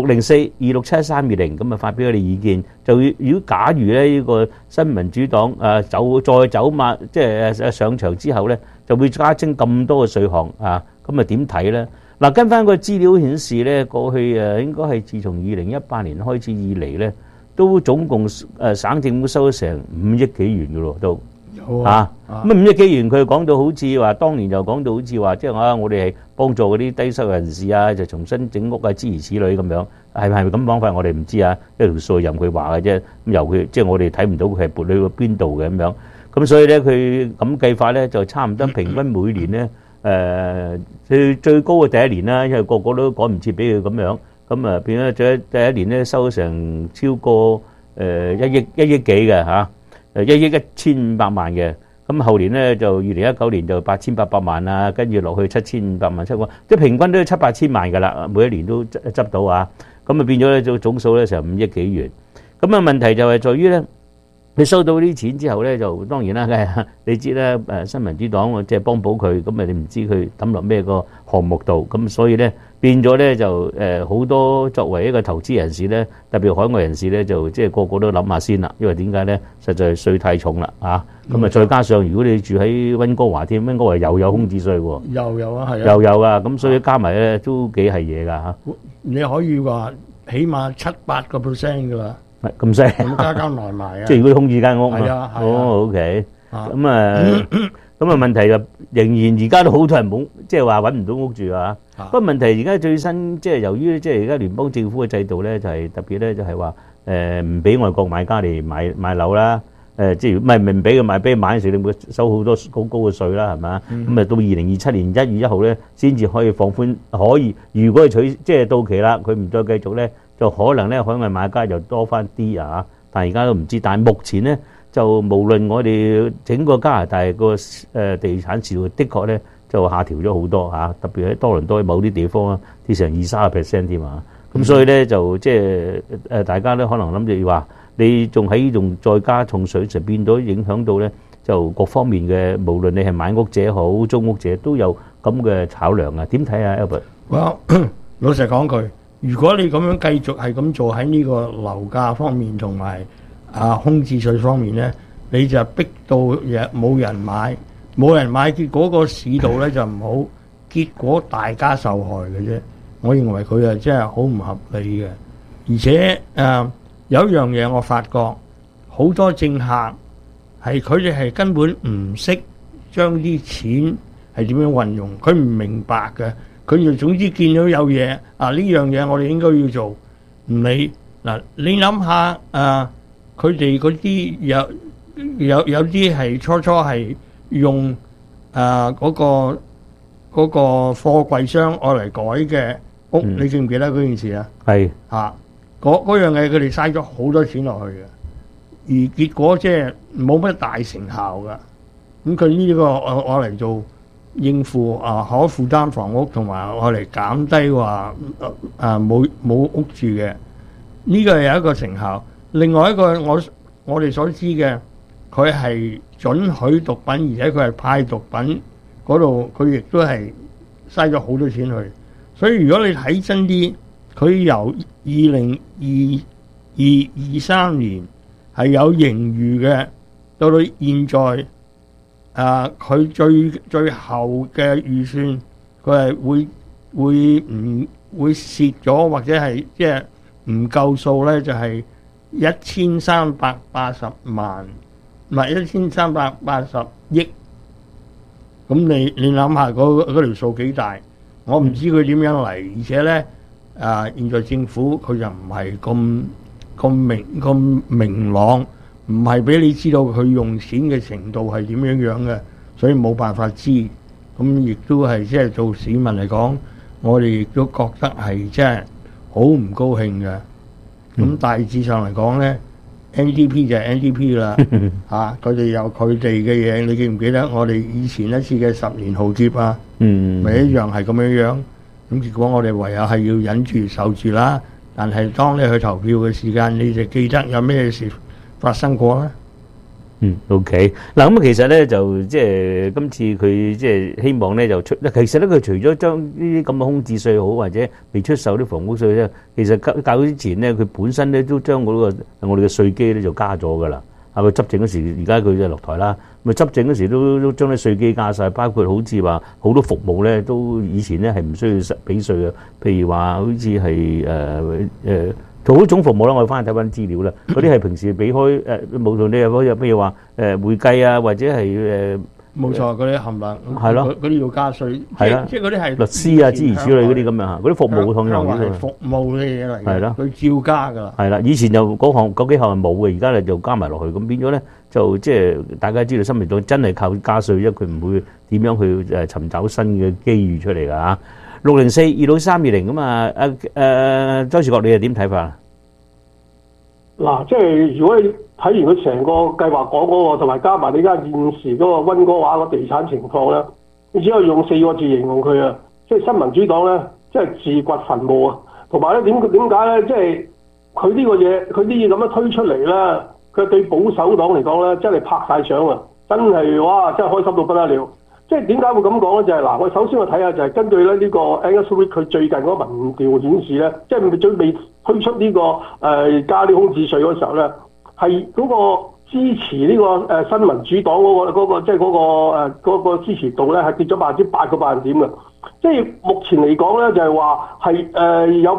？604-267-320咁啊發表你意見。就如果假如咧呢個新民主黨再走馬，即係上場之後咧，就會加徵咁多嘅稅項啊，咁啊點睇咧？嗱，跟翻個資料顯示咧，過去應該係自從2018年開始以嚟咧，都總共省政府收咗成5億幾元嘅咯，都咁5億幾元，佢講到好似話，當年就講到好似話，即係我哋係幫助嗰啲低收入人士啊，就重新整屋啊，諸如此類咁樣，係咪咁講法？我哋唔知啊，一條數任佢話嘅啫。咁由佢即係我哋睇唔到佢係撥去邊度嘅咁樣。咁所以咧，佢咁計法咧，就差唔多平均每年咧。最高嘅第一年啦，因為個個都趕唔切俾佢咁樣，咁啊變咗第一年咧收成超過1億幾嘅嚇，1億1500萬嘅，咁後年咧就2019年就8800萬啊，跟住落去7500萬7個，即係平均都7-8千萬㗎啦，每一年都執到啊，咁啊變咗咧總數咧成5億幾元，咁啊問題就係在於咧。 你收到啲錢之後咧，就當然啦，梗係你知啦，新民主黨即係幫補佢，咁你唔知佢抌落咩個項目度，咁所以咧變咗咧就好多作為一個投資人士咧，特別海外人士咧，就即係個個都諗下先啦，因為點解咧？實在係稅太重啦咁啊再加上如果你住喺溫哥華添，溫哥華又有空置稅喎， 又有啊，係啊， 又有啊，咁所以加埋咧都幾係嘢㗎嚇。 你可以話起碼7-8%㗎啦。 咁犀利， 咁加埋埋啊！ 即係如果空置間屋， 係啊， 哦 OK，咁問題就仍然而家都好多人冇，即係話揾唔到屋住啊！不過問題而家最新即係由於即係而家聯邦政府嘅制度咧，就係特別咧就係話唔俾外國買家嚟買樓啦，即係唔俾佢買，俾佢買嘅時候你會收好多好高嘅稅啦，係嘛？咁到2027年1月1號咧，先至可以放寬，可以如果佢即係到期啦，佢唔再繼續咧。就可能咧海外買家又多翻啲但係而家都唔知。但係目前咧就無論我哋整個加拿大個地產市道，的確咧就下調咗好多特別喺多倫多某啲地方跌成20-30%添咁所以咧就即係大家咧可能諗住話你仲再加重稅，就變到影響到咧就各方面嘅，無論你係買屋者好租屋者都有咁嘅考量點睇啊 Albert？ 老實講句。如果你咁樣繼續係咁做喺呢個樓價方面同埋空置稅方面咧，你就逼到冇人買，結果個市道咧就唔好，結果大家受害嘅啫。我認為佢真係好唔合理嘅，而且有一樣嘢我發覺好多政客係佢哋係根本唔識將啲錢係點樣運用，佢唔明白嘅。佢就總之見到有嘢呢樣嘢我哋應該要做，唔理嗱。你諗下佢哋嗰啲有啲係初係用嗰個貨櫃箱愛嚟改嘅屋，你記唔記得嗰件事啊？係嗰樣嘢佢哋嘥咗好多錢落去嘅，而結果即係冇乜大成效噶。咁佢呢個愛嚟做應付可負擔房屋，同埋我嚟減低話冇屋住嘅，呢個係有一個成效。另外一個我哋所知嘅，佢係准許毒品，而且佢係派毒品嗰度，佢亦都係嘥咗好多錢去。所以如果你睇真啲，佢由2023年係有盈餘嘅，到現在。佢最後嘅預算，佢係會蝕咗，或者係即係唔夠數咧，就係1380萬，唔係1380億。咁你諗下嗰條數幾大？我唔知佢點樣嚟，而且咧現在政府佢就唔係咁明朗。唔係俾你知道佢用錢嘅程度係點樣嘅，所以冇辦法知。咁亦都係即係做市民嚟講，我哋亦都覺得係即係好唔高興嘅。咁大致上嚟講咧，NDP 就係 NDP 啦，佢哋有佢哋嘅嘢。你記唔記得我哋以前一次嘅10年浩劫啊？咪一樣係咁樣。咁結果我哋唯有係要忍住受住啦。但係當你去投票嘅時間，你就記得有咩事發生過啦。 OK。嗱咁其實咧就即係今次佢即係希望咧就出，其實咧佢除咗將呢啲咁嘅空置稅好或者未出售啲房屋稅咧，其實較之前咧佢本身咧都將嗰個我哋嘅稅基咧就加咗噶啦。佢執政嗰時，而家佢就落台啦。咪執政嗰時都將啲稅基加晒，包括好似話好多服務咧都以前咧係唔需要俾稅嘅，譬如話好似係做好種服務啦，我哋翻去睇翻資料啦。嗰啲係平時俾開無論你有譬如話會計啊，或者係冇錯，嗰啲冚唪唥係咯， 嗰啲要加稅， 係啦， 即係嗰啲係律師啊諸如此類嗰啲咁樣嚇，嗰啲服務同樣嘅服務嘅嘢嚟嘅， 係咯， 佢照加㗎啦。 係啦，以前就嗰幾項係冇嘅，而家咧就加埋落去，咁變咗咧就即係大家知道，新民黨真係靠加稅，因為佢唔會點樣去尋找新嘅機遇出嚟㗎嚇。604-26320咁啊！周士國，你係點睇法？ 嗱，即係如果你睇完佢成個計劃講嗰個，同埋加埋你而家現時嗰個溫哥華個地產情況咧，你只可以用4個字形容佢啊！即係新民主黨咧，即係自掘墳墓啊！同埋咧點解咧？即係佢呢個嘢，佢啲嘢咁樣推出嚟咧， 佢對保守黨嚟講咧，真係拍晒掌啊！真係哇，真係開心到不得了。即係點解會咁講咧？就係、嗱，我首先我睇下就係根據咧呢個 Angus Reid 佢最近嗰個民調顯示咧，即係最未推出呢、加啲空置稅嗰時候咧，係嗰個支持呢個新民主黨嗰個支持度咧係跌咗8%個百分點嘅。即係目前嚟講咧，就係話係有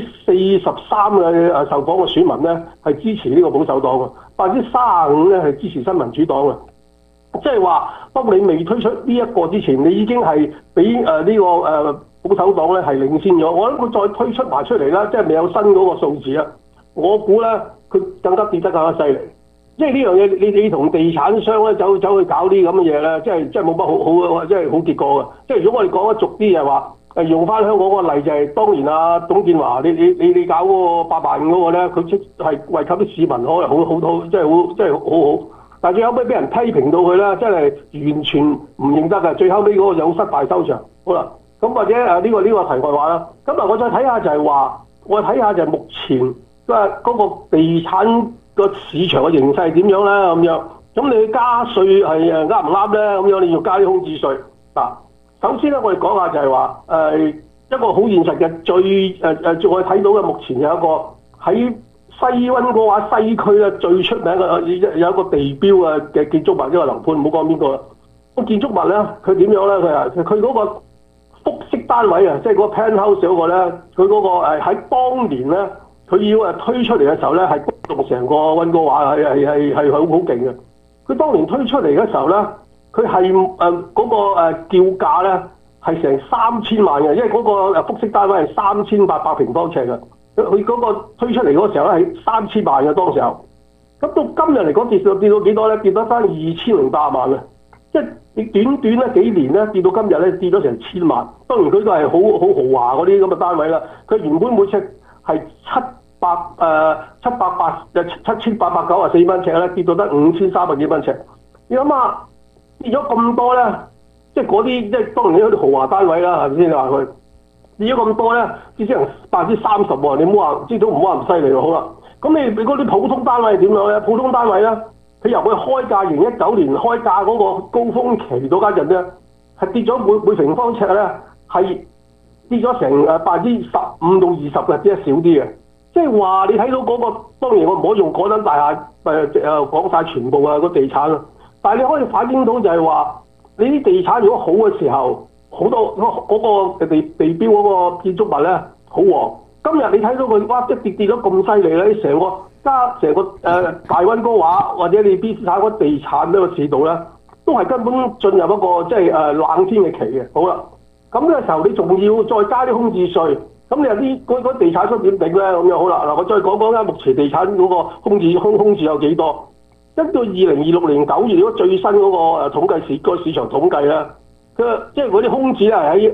43%嘅受訪嘅選民咧係支持呢個保守黨嘅，35%咧係支持新民主黨嘅。即係話，當你未推出呢一個之前，你已經係比呢個保守黨咧係領先咗。我諗佢再推出埋出嚟啦，即係未有新嗰個數字啊。我估咧佢更加跌得更加犀利。即係呢樣嘢，你同地產商咧走去搞啲咁嘅嘢咧，即係冇乜好即係好結果嘅。即係如果我哋講得俗啲，就係話用翻香港嗰個例就係、當然啊，董建華你搞嗰個8萬嗰個咧，佢係惠及啲市民可能好即係好好。但係最後尾俾人批評到佢咧，真係完全唔認得嘅。最後尾嗰個有失敗收場。好啦，咁或者呢個題外話啦。咁嗱，我再睇下就係話，我睇下就係目前嗰個地產個市場嘅形勢點樣咧咁樣。咁你加稅係啱唔啱咧？咁樣你要加啲空置稅嗱。首先咧，我哋講下就係話一個好現實嘅最我哋睇到嘅目前有一個喺西溫哥華西區咧最出名嘅有一個地標嘅建築物，一個樓盤，唔好講邊個啦。個建築物咧，佢點樣咧？佢嗰個複式單位啊，即係嗰個 penthouse 嗰個咧，佢嗰個喺當年咧，佢要推出嚟嘅時候咧，係鼓動成個溫哥華係好勁嘅。佢當年推出嚟嘅時候咧，佢係嗰個叫價咧係成3000萬嘅，因為嗰個複式單位係3800平方尺嘅。佢嗰個推出嚟嗰時候咧係3000萬嘅當時候，咁到今日嚟講跌到幾多咧？跌得翻2800萬啊！即係你短咧幾年咧跌到今日咧跌咗成1000萬。當然佢都係好豪華嗰啲咁嘅單位啦。佢原本每尺係7894蚊尺咧，跌到得5300幾蚊尺。你諗下跌咗咁多咧，即係嗰啲即係當然嗰啲豪華單位啦，係咪先話佢？跌咗咁多咧，至少30%喎！你唔好話，知道唔好話唔犀利喎。好啦，咁你嗰啲普通單位係點樣咧？普通單位咧，佢由佢開價2019年開價嗰個高峰期到家陣咧，係跌咗每平方尺咧係跌咗成15%到20嘅，即係少啲嘅。即係話你睇到嗰個，當然我唔可以用嗰間大廈講晒全部個地產啊，但係你可以反映到就係話，你啲地產如果好嘅時候。好多嗰個地標嗰個建築物咧好旺，今日你睇到佢哇一跌咗咁犀利咧，成個大溫哥華或者你 BC 省嗰地產呢個市道咧，都係根本進入一個即係冷天嘅期嘅。好啦，咁呢個時候你仲要再加啲空置稅，咁你有啲嗰地產商點頂咧？咁樣好啦，嗱我再講間目前地產嗰個空置有幾多？根據2026年9月如果最新嗰個統計個市場統計咧。即係嗰啲空置咧，喺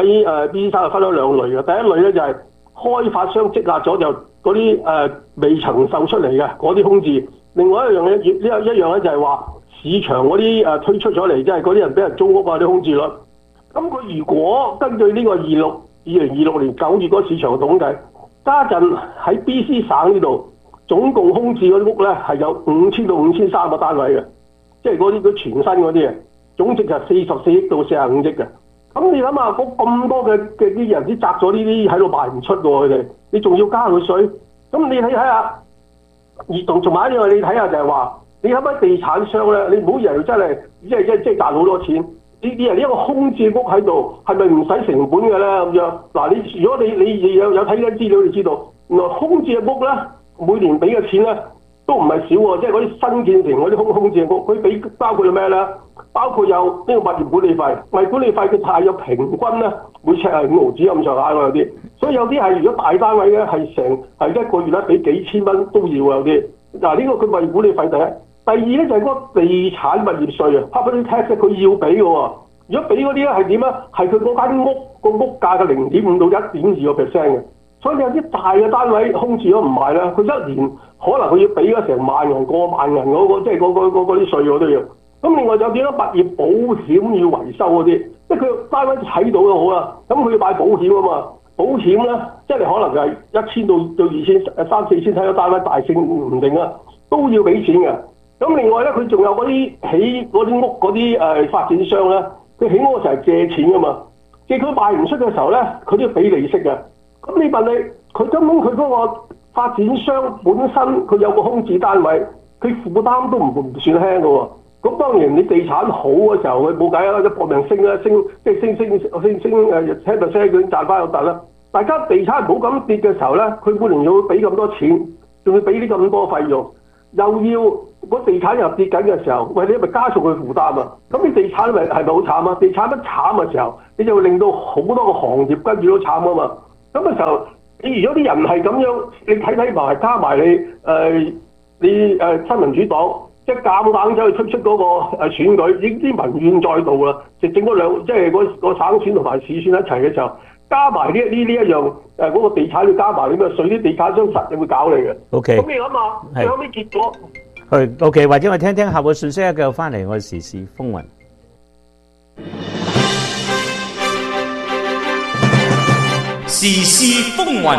BC 省分咗兩類嘅。第一類咧就係開發商積壓咗就嗰啲未曾售出嚟嘅嗰啲空置。另外一樣咧，一樣咧就係話市場嗰啲推出咗嚟，即係嗰啲人俾人租屋啊啲空置率。咁佢如果根據呢個2026年9月嗰個市場統計，家陣喺 BC 省呢度總共空置嗰啲屋咧係有5000到5300個單位嘅，即係嗰啲全新嗰啲嘅。總值就44億到45億嘅，咁你諗下咁多嘅啲人啲擲咗呢啲喺度賣唔出喎，佢哋你仲要加佢稅，咁你睇下，而同埋一樣你睇下就係話，你睇下地產商咧，你唔好以為真係即係賺好多錢，呢啲人呢一個空置屋喺度係咪唔使成本嘅咧咁樣？嗱，你如果你有睇緊資料，你知道原來空置屋咧每年俾嘅錢咧都唔係少喎，即係嗰啲新建成嗰啲空置屋，佢俾包括咗咩咧？包括有呢個物業管理費，物業管理費佢係有平均咧，每尺係5毫紙咁上下喎有啲，所以有啲係如果大單位咧係一個月咧俾幾千蚊都要有啲。嗱呢個佢物業管理費第一，第二咧就係嗰個地產物業稅啊 ，property tax 佢要俾嘅喎。如果俾嗰啲咧係點啊？係佢嗰間屋個屋價嘅0.5到1.2%嘅，所以有啲大嘅單位空置咗唔賣啦，佢一年可能佢要俾咗成萬人過萬人嗰個，即係嗰啲稅我都要。咁另外有啲咧物業保險要維修嗰啲，即係佢單位睇到就好啦。咁佢要買保險啊嘛，保險咧即係可能就係1000到2000、3000、4000睇咗單位大性唔定啊。 都要俾錢嘅。咁另外咧，佢仲有嗰啲起嗰啲屋嗰啲發展商咧，佢起屋嘅時候係借錢噶嘛，借佢賣唔出嘅時候咧，佢都要俾利息嘅。咁你問你，佢根本佢嗰個發展商本身佢有個空置單位，佢負擔都唔算輕嘅喎。咁當然你地產好嘅時候，佢冇計啦，一搏命升啦，升即係升10%佢已經賺翻有突啦。大家地產唔好咁跌嘅時候咧，佢每年要俾咁多錢，仲要俾啲咁多費用，又要個地產又跌緊嘅時候，喂，你咪加重佢負擔啊！咁你地產係咪好慘啊？地產一慘嘅時候，你就會令到好多個行業跟住都慘啊嘛！咁嘅時候，你如果啲人係咁樣，你睇埋加埋你新民主黨。即係夾硬走去出嗰個選舉，已經啲民怨載道啦。就整嗰即係個省選同埋市選一齊嘅時候，加埋呢一樣嗰個地產要加埋啲咩稅，啲地產商實定會搞你嘅。 OK。 咁你諗下，最後尾結果係 OK， 或者我聽下個信息繼續翻嚟，我時事風雲。 時事風雲，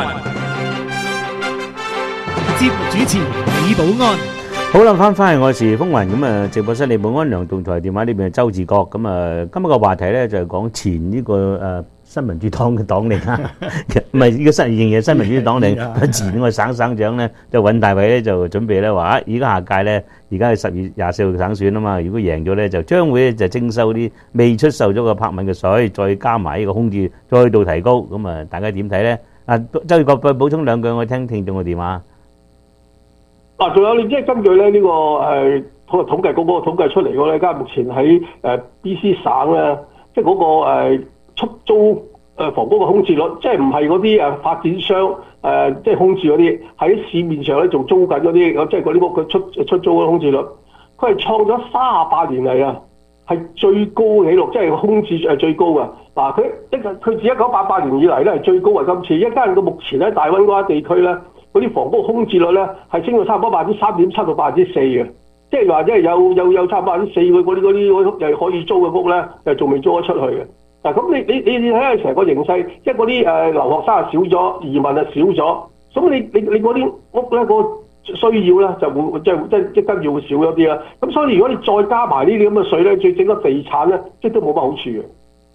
節目主持李寶安。 好啦，翻嚟我時風雲咁啊！直播室李寶安梁棟台電話呢邊係周志國咁啊！今日個話題咧就係講前呢個新民主黨嘅黨領啊，唔係呢個仍然係新民主黨領，前呢個省長咧就尹大偉咧就準備咧話而家下屆咧而家係10月24號省選啊嘛，如果贏咗咧就將會就徵收啲未出售咗嘅柏文嘅稅，再加埋呢個空置再度提高，咁啊大家點睇咧？啊，周志國再補充兩句，我聽聽眾嘅電話。 嗱，仲有你即係根據咧呢個統計局嗰個統計出嚟嗰咧，而家目前喺BC 省咧，即係嗰個出租房屋嘅空置率，即係唔係嗰啲發展商即係空置嗰啲，喺市面上咧仲租緊嗰啲，即係嗰啲屋嘅出租嘅空置率，佢係創咗38年嚟啊，係最高紀錄，即係空置最高嘅。嗱，佢自1988年以嚟咧係最高啊！今次一間個目前喺大溫哥華地區咧。嗰啲房屋空置率咧係升到差唔多3.7%到4%嘅，即係話即係有差唔多4%嗰啲屋又可以租嘅屋咧，又仲未租得出去嘅。嗱，咁你睇下成個形勢，即係嗰啲留學生啊少咗，移民啊少咗，咁你嗰啲屋咧個需要咧就會即跟住會少咗啲啦。咁所以如果你再加埋呢啲咁嘅稅咧，最整個地產咧即係都冇乜好處嘅。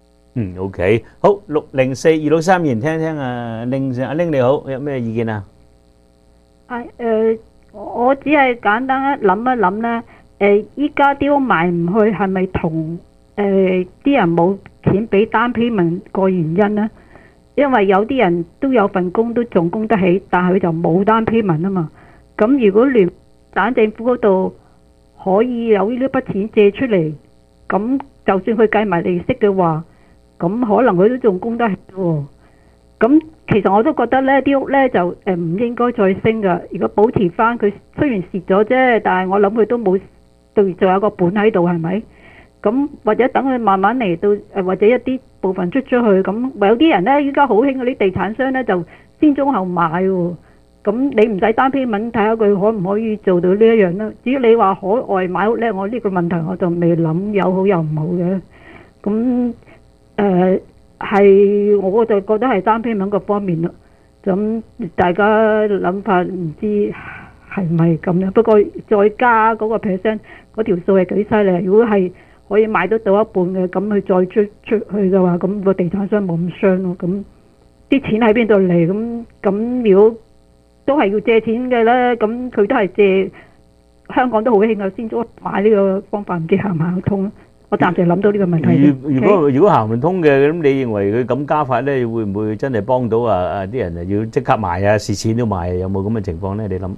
OK， 好604-263言聽聽啊，阿玲你好，有咩意見啊？ 係我只係簡單諗一諗咧，依家啲屋賣唔去係咪同啲人冇錢俾單payment個原因咧？因為有啲人都有份工都仲供得起，但係佢就冇單payment啊嘛。咁如果聯省政府嗰度可以有呢筆錢借出嚟，咁就算佢計埋利息嘅話，咁可能佢都仲供得起喎。咁其實我都覺得呢啲屋呢就唔應該再升㗎。如果保持翻佢，雖然蝕咗啫，但係我諗佢都冇對，仲有個本喺度係咪？咁或者等佢慢慢嚟到或者一啲部分出咗去，咁有啲人呢依家好興嗰啲地產商呢就先中後買喎。咁你唔使單payment，睇下佢可唔可以做到呢一樣啦。至於你話海外買屋呢，我呢個問題我就未諗有好有唔好嘅。咁係，我就覺得係單payment個方面咯。咁大家諗法唔知係咪咁樣？不過再加嗰個 percent 嗰條數係幾犀利。如果係可以買得到一半嘅，咁佢再出去嘅話，咁個地產商冇咁傷咯。咁啲錢喺邊度嚟？咁如果都係要借錢嘅咧，咁佢都係借香港都好興啊，先咗買呢個方法，唔知行唔行得通？我暫時諗到呢個問題。 如果行唔通嘅，咁你認為佢咁加法咧，會唔會真係幫到啲人啊？要即刻賣啊，蝕錢都賣，有冇咁嘅情況咧？你諗？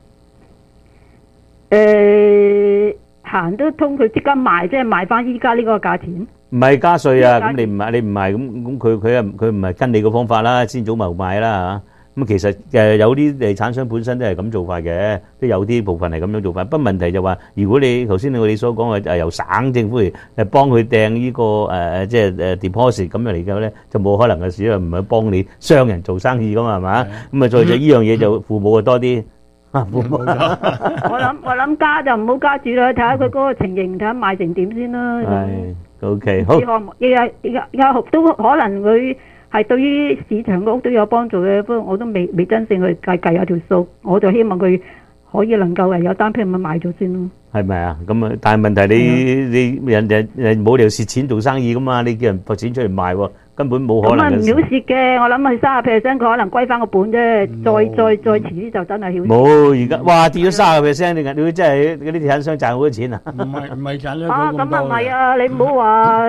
行得通，佢即刻賣，即係賣翻依家呢個價錢。 唔係加稅啊！咁你唔賣咁佢唔係跟你個方法啦，先早謀賣啦嚇。咁其實有啲地產商本身都係咁做法嘅，都有啲部分係咁樣做法。不過問題就話，如果你頭先你所講嘅由省政府嚟幫佢掟呢個即係deposit 咁樣嚟講咧，就冇可能嘅事，因為唔係幫你商人做生意噶嘛，係嘛？咁啊，再就呢樣嘢就父母啊多啲父母。 我諗加就唔好加住啦，睇下佢嗰個情形，睇下賣成點先啦。 係 OK 好。 而家都可能佢。係對於市場嘅屋都有幫助嘅，不過我都未真正去計下條數，我就希望佢可以能夠有單批咪買咗先咯。 係咪啊？咁啊，但係問題你人冇理由蝕錢做生意噶嘛？你叫人撥錢出嚟賣喎，根本冇可能嘅事。 咁啊唔曉蝕嘅，我諗係30%，佢可能歸翻個本啫。再遲啲就真係曉蝕。 冇而家，哇跌咗30%，你真係嗰啲地產商賺好多錢啊！ 唔係賺咗啊，咁啊唔係啊，你唔好話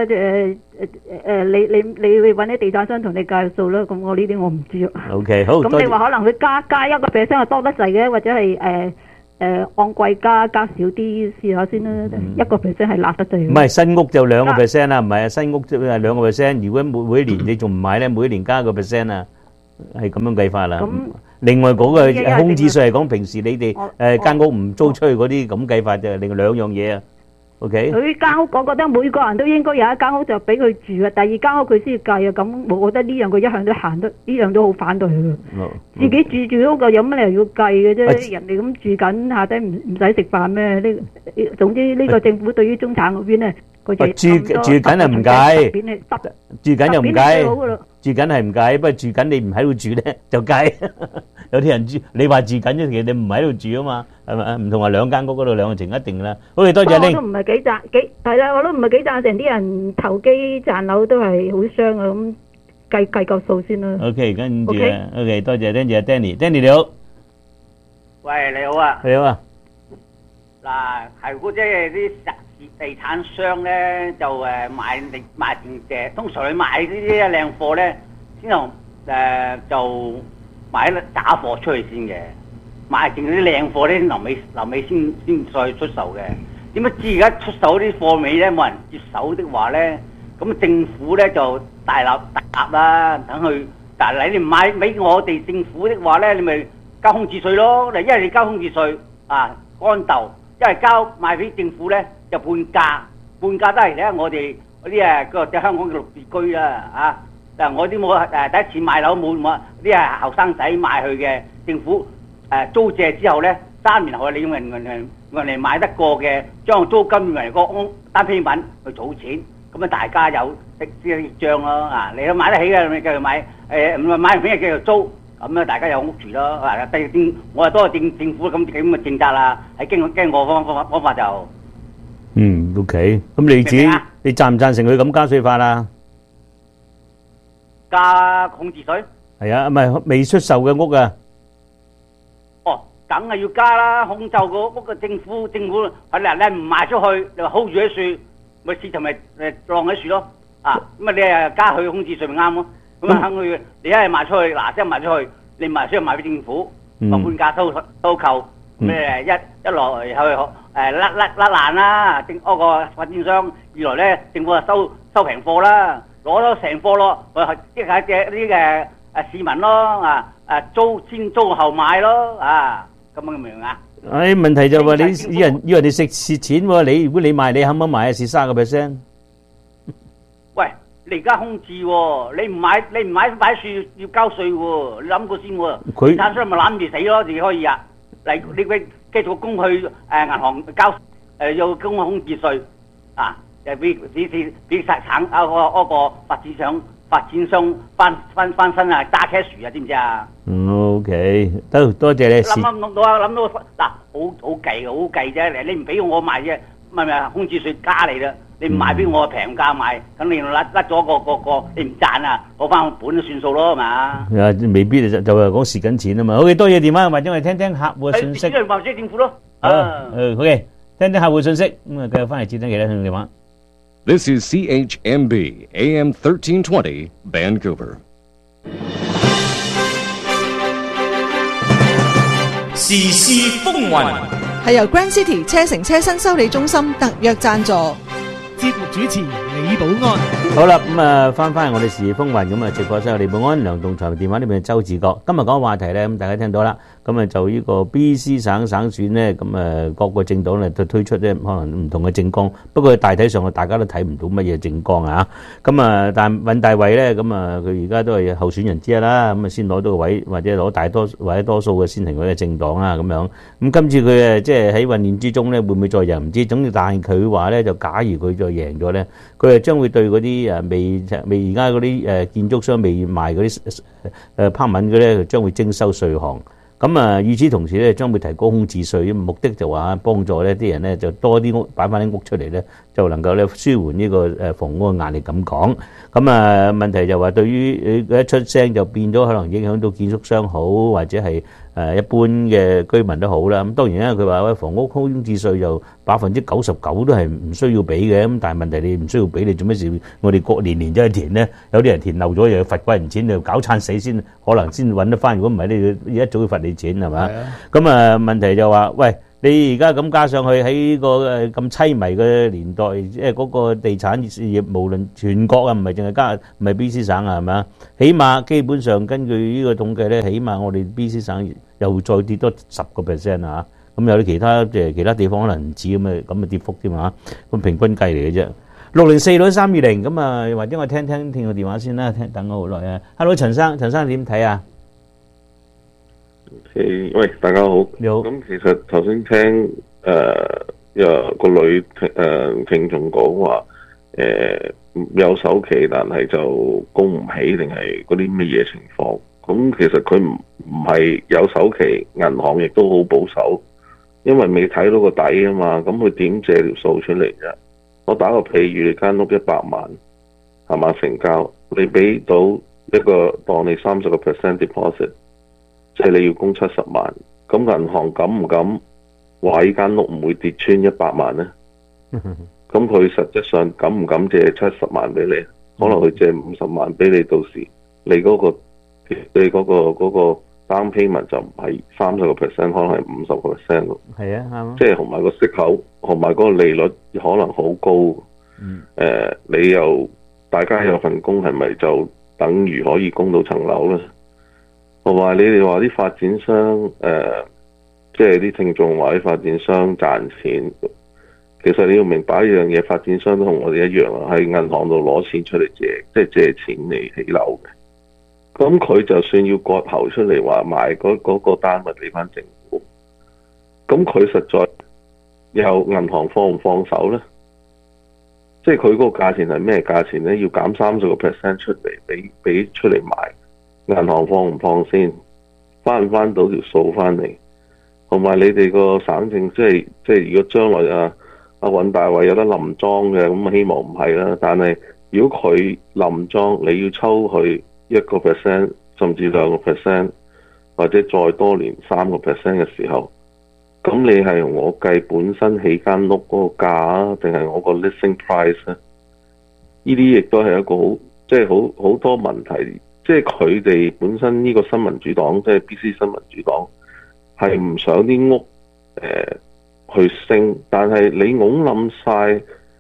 你揾啲地產商同你計數啦。咁我呢啲我唔知啊。 OK， 好。 咁你話可能佢加1%係多得滯嘅，或者係按季加少啲試下先啦。1%係辣得滯。 唔係新屋就2%啦，唔係啊，新屋就係2%。如果每年你仲唔買咧，每年加1%啊，係咁樣計法啦。另外嗰個空置稅係講平時你哋間屋唔租出去嗰啲咁計法就另外兩樣嘢啊。OK。 佢間屋，我覺得每個人都應該有一間屋就俾佢住啊。第二間屋佢先要計啊。咁我覺得呢樣佢一向都行得，呢樣都好反對佢。自己住屋個有乜理由要計嘅啫？人哋咁住緊下低唔使食飯咩？總之呢個政府對於中產嗰邊咧，佢就住緊係唔計，住緊又唔計，住緊係唔計，不過住緊你唔喺度住咧就計。有啲人住，你話住緊啫，其實你唔喺度住啊嘛，係咪？唔同話兩間屋嗰度兩個情一定啦。好，多謝你。 我都唔係幾係啦，我都唔係幾贊成啲人投機賺樓都係好傷啊，咁計夠數先啦。 OK， 跟住啊 ，OK， 多謝，跟住啊 Danny 你好。 喂，你好啊。 你好啊。 嗱，係嗰即係啲地產商咧，就賣定通常你買呢啲靚貨咧，先同就買假貨出去先嘅，買定啲靚貨咧，臨尾先再出售嘅。點解知而家出售啲貨尾咧冇人接手的話咧，咁政府咧就大立啦，等佢。但係你唔買俾我哋政府的話咧，你咪交空置稅咯。一係你交空置稅啊，乾豆；一係交賣俾政府咧就半價都係咧。我哋嗰啲個香港嘅綠置居啦啊！但我啲冇第一次買樓冇啲係後生仔買去嘅，政府租借之後咧3年後你用人嚟買得過嘅，將租金用嚟個單批文去儲錢，咁啊大家有益彰咯啊！你都買得起嘅，你繼續買，唔係買唔起嘅繼續租，咁啊大家有屋住咯啊！我係多謝政府咁嘅政策啦，係經過方法就 OK。咁你自己你贊唔贊成佢咁加稅法啊？ 加空置稅？ 係啊，唔係未出售嘅屋啊。 哦，梗係要加啦！空售個屋嘅政府係你唔賣出去，你話 hold 住喺樹，咪市場咪晾喺樹咯。啊，咁啊你係加佢空置稅咪啱咯？咁啊肯佢，你一係賣出去，嗱即係賣出去，你賣出去賣俾政府，半價收購，咩一來去甩爛啦，嗰個發展商；二來咧政府就收平貨啦。攞咗成貨咯，即係啲嘅市民咯，先租後買咯，咁樣明唔明啊？ 問題就話你要人哋食蝕錢喎，如果你賣，你肯唔肯賣啊？蝕30%。 喂，你而家空置喎，你唔買擺樹要交稅喎，你諗過先喎。地產商咪攬住死咯，自己可以啊。嚟你繼續供去銀行交要供空置稅啊。就俾產嗰個發展商翻身啊，揸 cash 啊，知唔知啊 ？OK，多謝你。 諗到嗱，好計啫。你唔俾我賣啫，咪空置稅加你啦。你唔賣俾我平價賣，咁你甩咗個你唔賺啊，攞翻本都算數咯，係嘛？ 未必就係講蝕緊錢啊嘛。OK，多謝電話，或者我哋聽聽客戶嘅信息。 或者政府咯。 OK，聽聽客戶信息，咁啊繼續翻嚟接聽其他聽眾電話。 This is CHMB AM 1320 Vancouver. 時事風雲係由 Grand City 車城車新修理中心特約贊助。 節目主持李寶安。 好啦，咁啊翻我哋時事風雲，咁啊直播室有李寶安、梁棟才，電話呢邊係周志國。今日講嘅話題咧，咁大家聽到啦，咁啊就呢個 BC 省選咧，咁啊各個政黨咧都推出咧可能唔同嘅政綱，不過大體上大家都睇唔到乜嘢政綱啊。咁啊，但尹大偉咧，咁啊佢而家都係候選人之一啦，咁啊先攞到個位，或者攞大多或者多數嘅先行嗰啲政黨啦，咁樣。咁今次佢即係喺混亂之中咧，會唔會再贏唔知。總之，但係佢話咧，就假如佢再贏咗咧，佢係將會對嗰啲未而家嗰啲建築商未賣嗰啲拍文嘅咧，將會徵收稅項。 咁啊，與此同時咧，將會提高空置稅，目的就話幫助呢啲人咧就多啲屋擺翻啲屋出嚟咧，就能夠咧舒緩呢個房屋嘅壓力咁講。咁啊問題就話對於佢一出聲就變咗可能影響到建築商好，或者係一般嘅居民都好啦。咁當然咧，佢話喂房屋空置稅就99%都係唔需要俾嘅。咁但係問題你唔需要俾，你做咩事？我哋年年都去填咧，有啲人填漏咗又要罰鬼人錢，又搞撐死先可能先揾得翻。如果唔係，你一早要罰你錢係嘛？咁啊問題就話喂。你而家咁加上去喺個咁凄迷嘅年代，即係嗰個地產事業，無論全國啊，唔係淨係唔係 BC 省啊，係咪啊？起碼基本上根據呢個統計咧，起碼我哋 BC 省又再跌多10%啊！咁有啲其他地方可能唔止咁嘅跌幅添嘛，咁平均計嚟嘅啫。604-320咁啊，或者我聽個電話先啦，等我好耐啊。Hello， 陳生點睇啊？ 喂，大家好。你好。咁其實頭先聽個女聽眾講話，有首期，但係就供唔起，定係嗰啲乜嘢情況？咁其實佢唔係有首期，銀行亦都好保守，因為未睇到個底啊嘛。咁佢點借條數出嚟啫？我打個譬如，你間屋100萬，係嘛成交，你俾到一個當你30% deposit。即係你要供70萬，咁銀行敢唔敢話呢間屋唔會跌穿100萬呢？咁佢實質上敢唔敢借70萬俾你？可能佢借50萬俾你，到時你嗰個 down payment 就唔係30%，可能係50%咯。 係啊，啱。即係同埋個息口，同埋嗰個利率可能好高。你又大家有份工，係咪就等於可以供到層樓呢？同埋你哋話啲發展商即係啲聽眾話啲發展商賺錢，其實你要明白一樣嘢，發展商都同我哋一樣啊，喺銀行度攞錢出嚟借，即係借錢嚟起樓嘅。咁佢就算要割喉出嚟話賣嗰個單位俾翻政府，咁佢實在有銀行放唔放手呢？即係佢嗰個價錢係咩價錢呢？要減30% 出嚟俾出嚟賣。銀行放唔放先，翻唔翻到條數翻嚟？同埋你哋個省政，即係如果將來阿尹大偉有得冧莊嘅，咁希望唔係啦。但係如果佢冧莊，你要抽佢1%甚至2%，或者再多年3% 嘅時候，咁你係用我計本身起間屋嗰個價啊，定係我個 listing price 咧？呢啲亦都係一個好多問題。即係佢哋本身呢個新民主黨，即係 BC 新民主黨，係唔想啲屋去升，但係你拱冧晒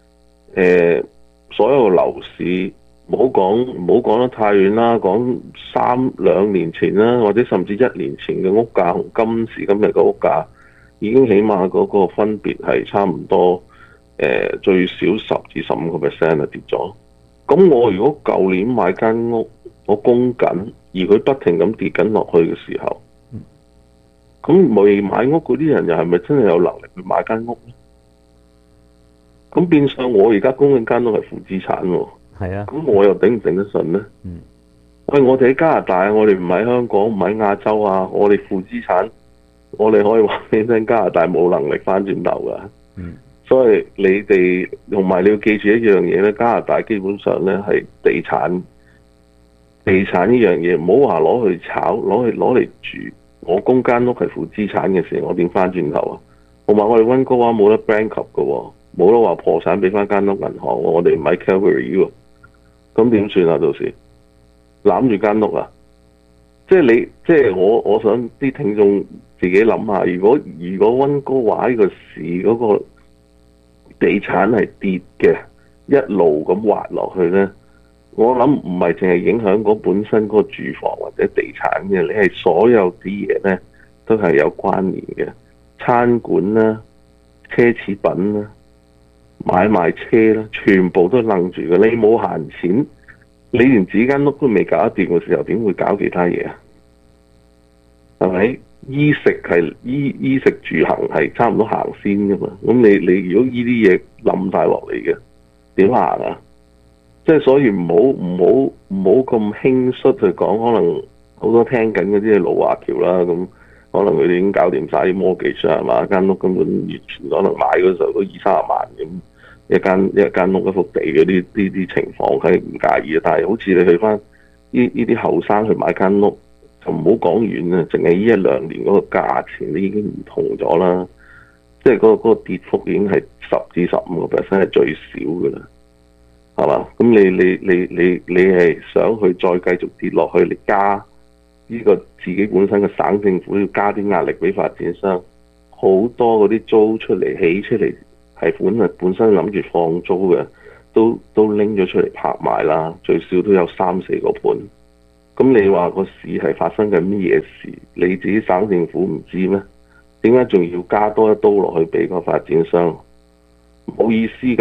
所有樓市，唔好講得太遠啦，講2年前啦，或者甚至1年前嘅屋價同今時今日嘅屋價，已經起碼嗰個分別係差唔多最少10至15% 啊跌咗。咁我如果舊年買間屋，我供緊，而佢不停咁跌緊落去嘅時候，咁未買屋嗰啲人又係咪真係有能力去買間屋咧？咁變相我而家供緊間屋係負資產喎。 係啊。 咁我又頂唔頂得順咧？喂，我哋喺加拿大，我哋唔喺香港，唔喺亞洲啊，我哋負資產，我哋可以話俾你聽，加拿大冇能力翻轉頭噶。所以你哋同埋你要記住一樣嘢咧，加拿大基本上咧係地產呢樣嘢，唔好話攞去炒，攞嚟住。我供間屋係負資產嘅時候，我點翻轉頭啊？同埋我哋溫哥華冇得 bankrupt 嘅喎，冇得話破產俾翻間屋銀行喎。我哋唔喺 Calgary 喎，咁點算啊？到時攬住間屋啊？即係我想啲聽眾自己諗下，如果溫哥華呢個市嗰個地產係跌嘅，一路咁滑落去咧，我諗唔係淨係影響嗰本身嗰個住房或者地產嘅，你係所有啲嘢咧都係有關聯嘅，餐館啦、奢侈品啦、買賣車啦，全部都楞住嘅。你冇閒錢，你連自己間屋都未搞得掂嘅時候，點會搞其他嘢啊？係咪？衣食住行係差唔多行先噶嘛？咁你如果呢啲嘢冧晒落嚟嘅，點行啊？即係所以唔好咁輕率去講，可能好多聽緊嗰啲係老華僑啦，咁可能佢哋已經搞掂晒啲 mortgage 係嘛？間屋根本完全可能買嗰時候都20-30萬咁，一間屋一幅地嗰啲情況，佢唔介意啊。但係好似你去翻呢啲後生去買間屋，就唔好講遠啊，淨係呢1-2年嗰個價錢都已經唔同咗啦。即係嗰個跌幅已經係10至15% 係最少㗎啦，係嘛？咁你係想去再繼續跌落去，你加呢個自己本身嘅省政府要加啲壓力俾發展商，好多嗰啲租出嚟起出嚟係本身諗住放租嘅，都拎咗出嚟拍賣啦，最少都有3-4個盤。咁你話個市係發生緊乜嘢事？你自己省政府唔知咩？點解仲要加多一刀落去俾個發展商？冇意思㗎。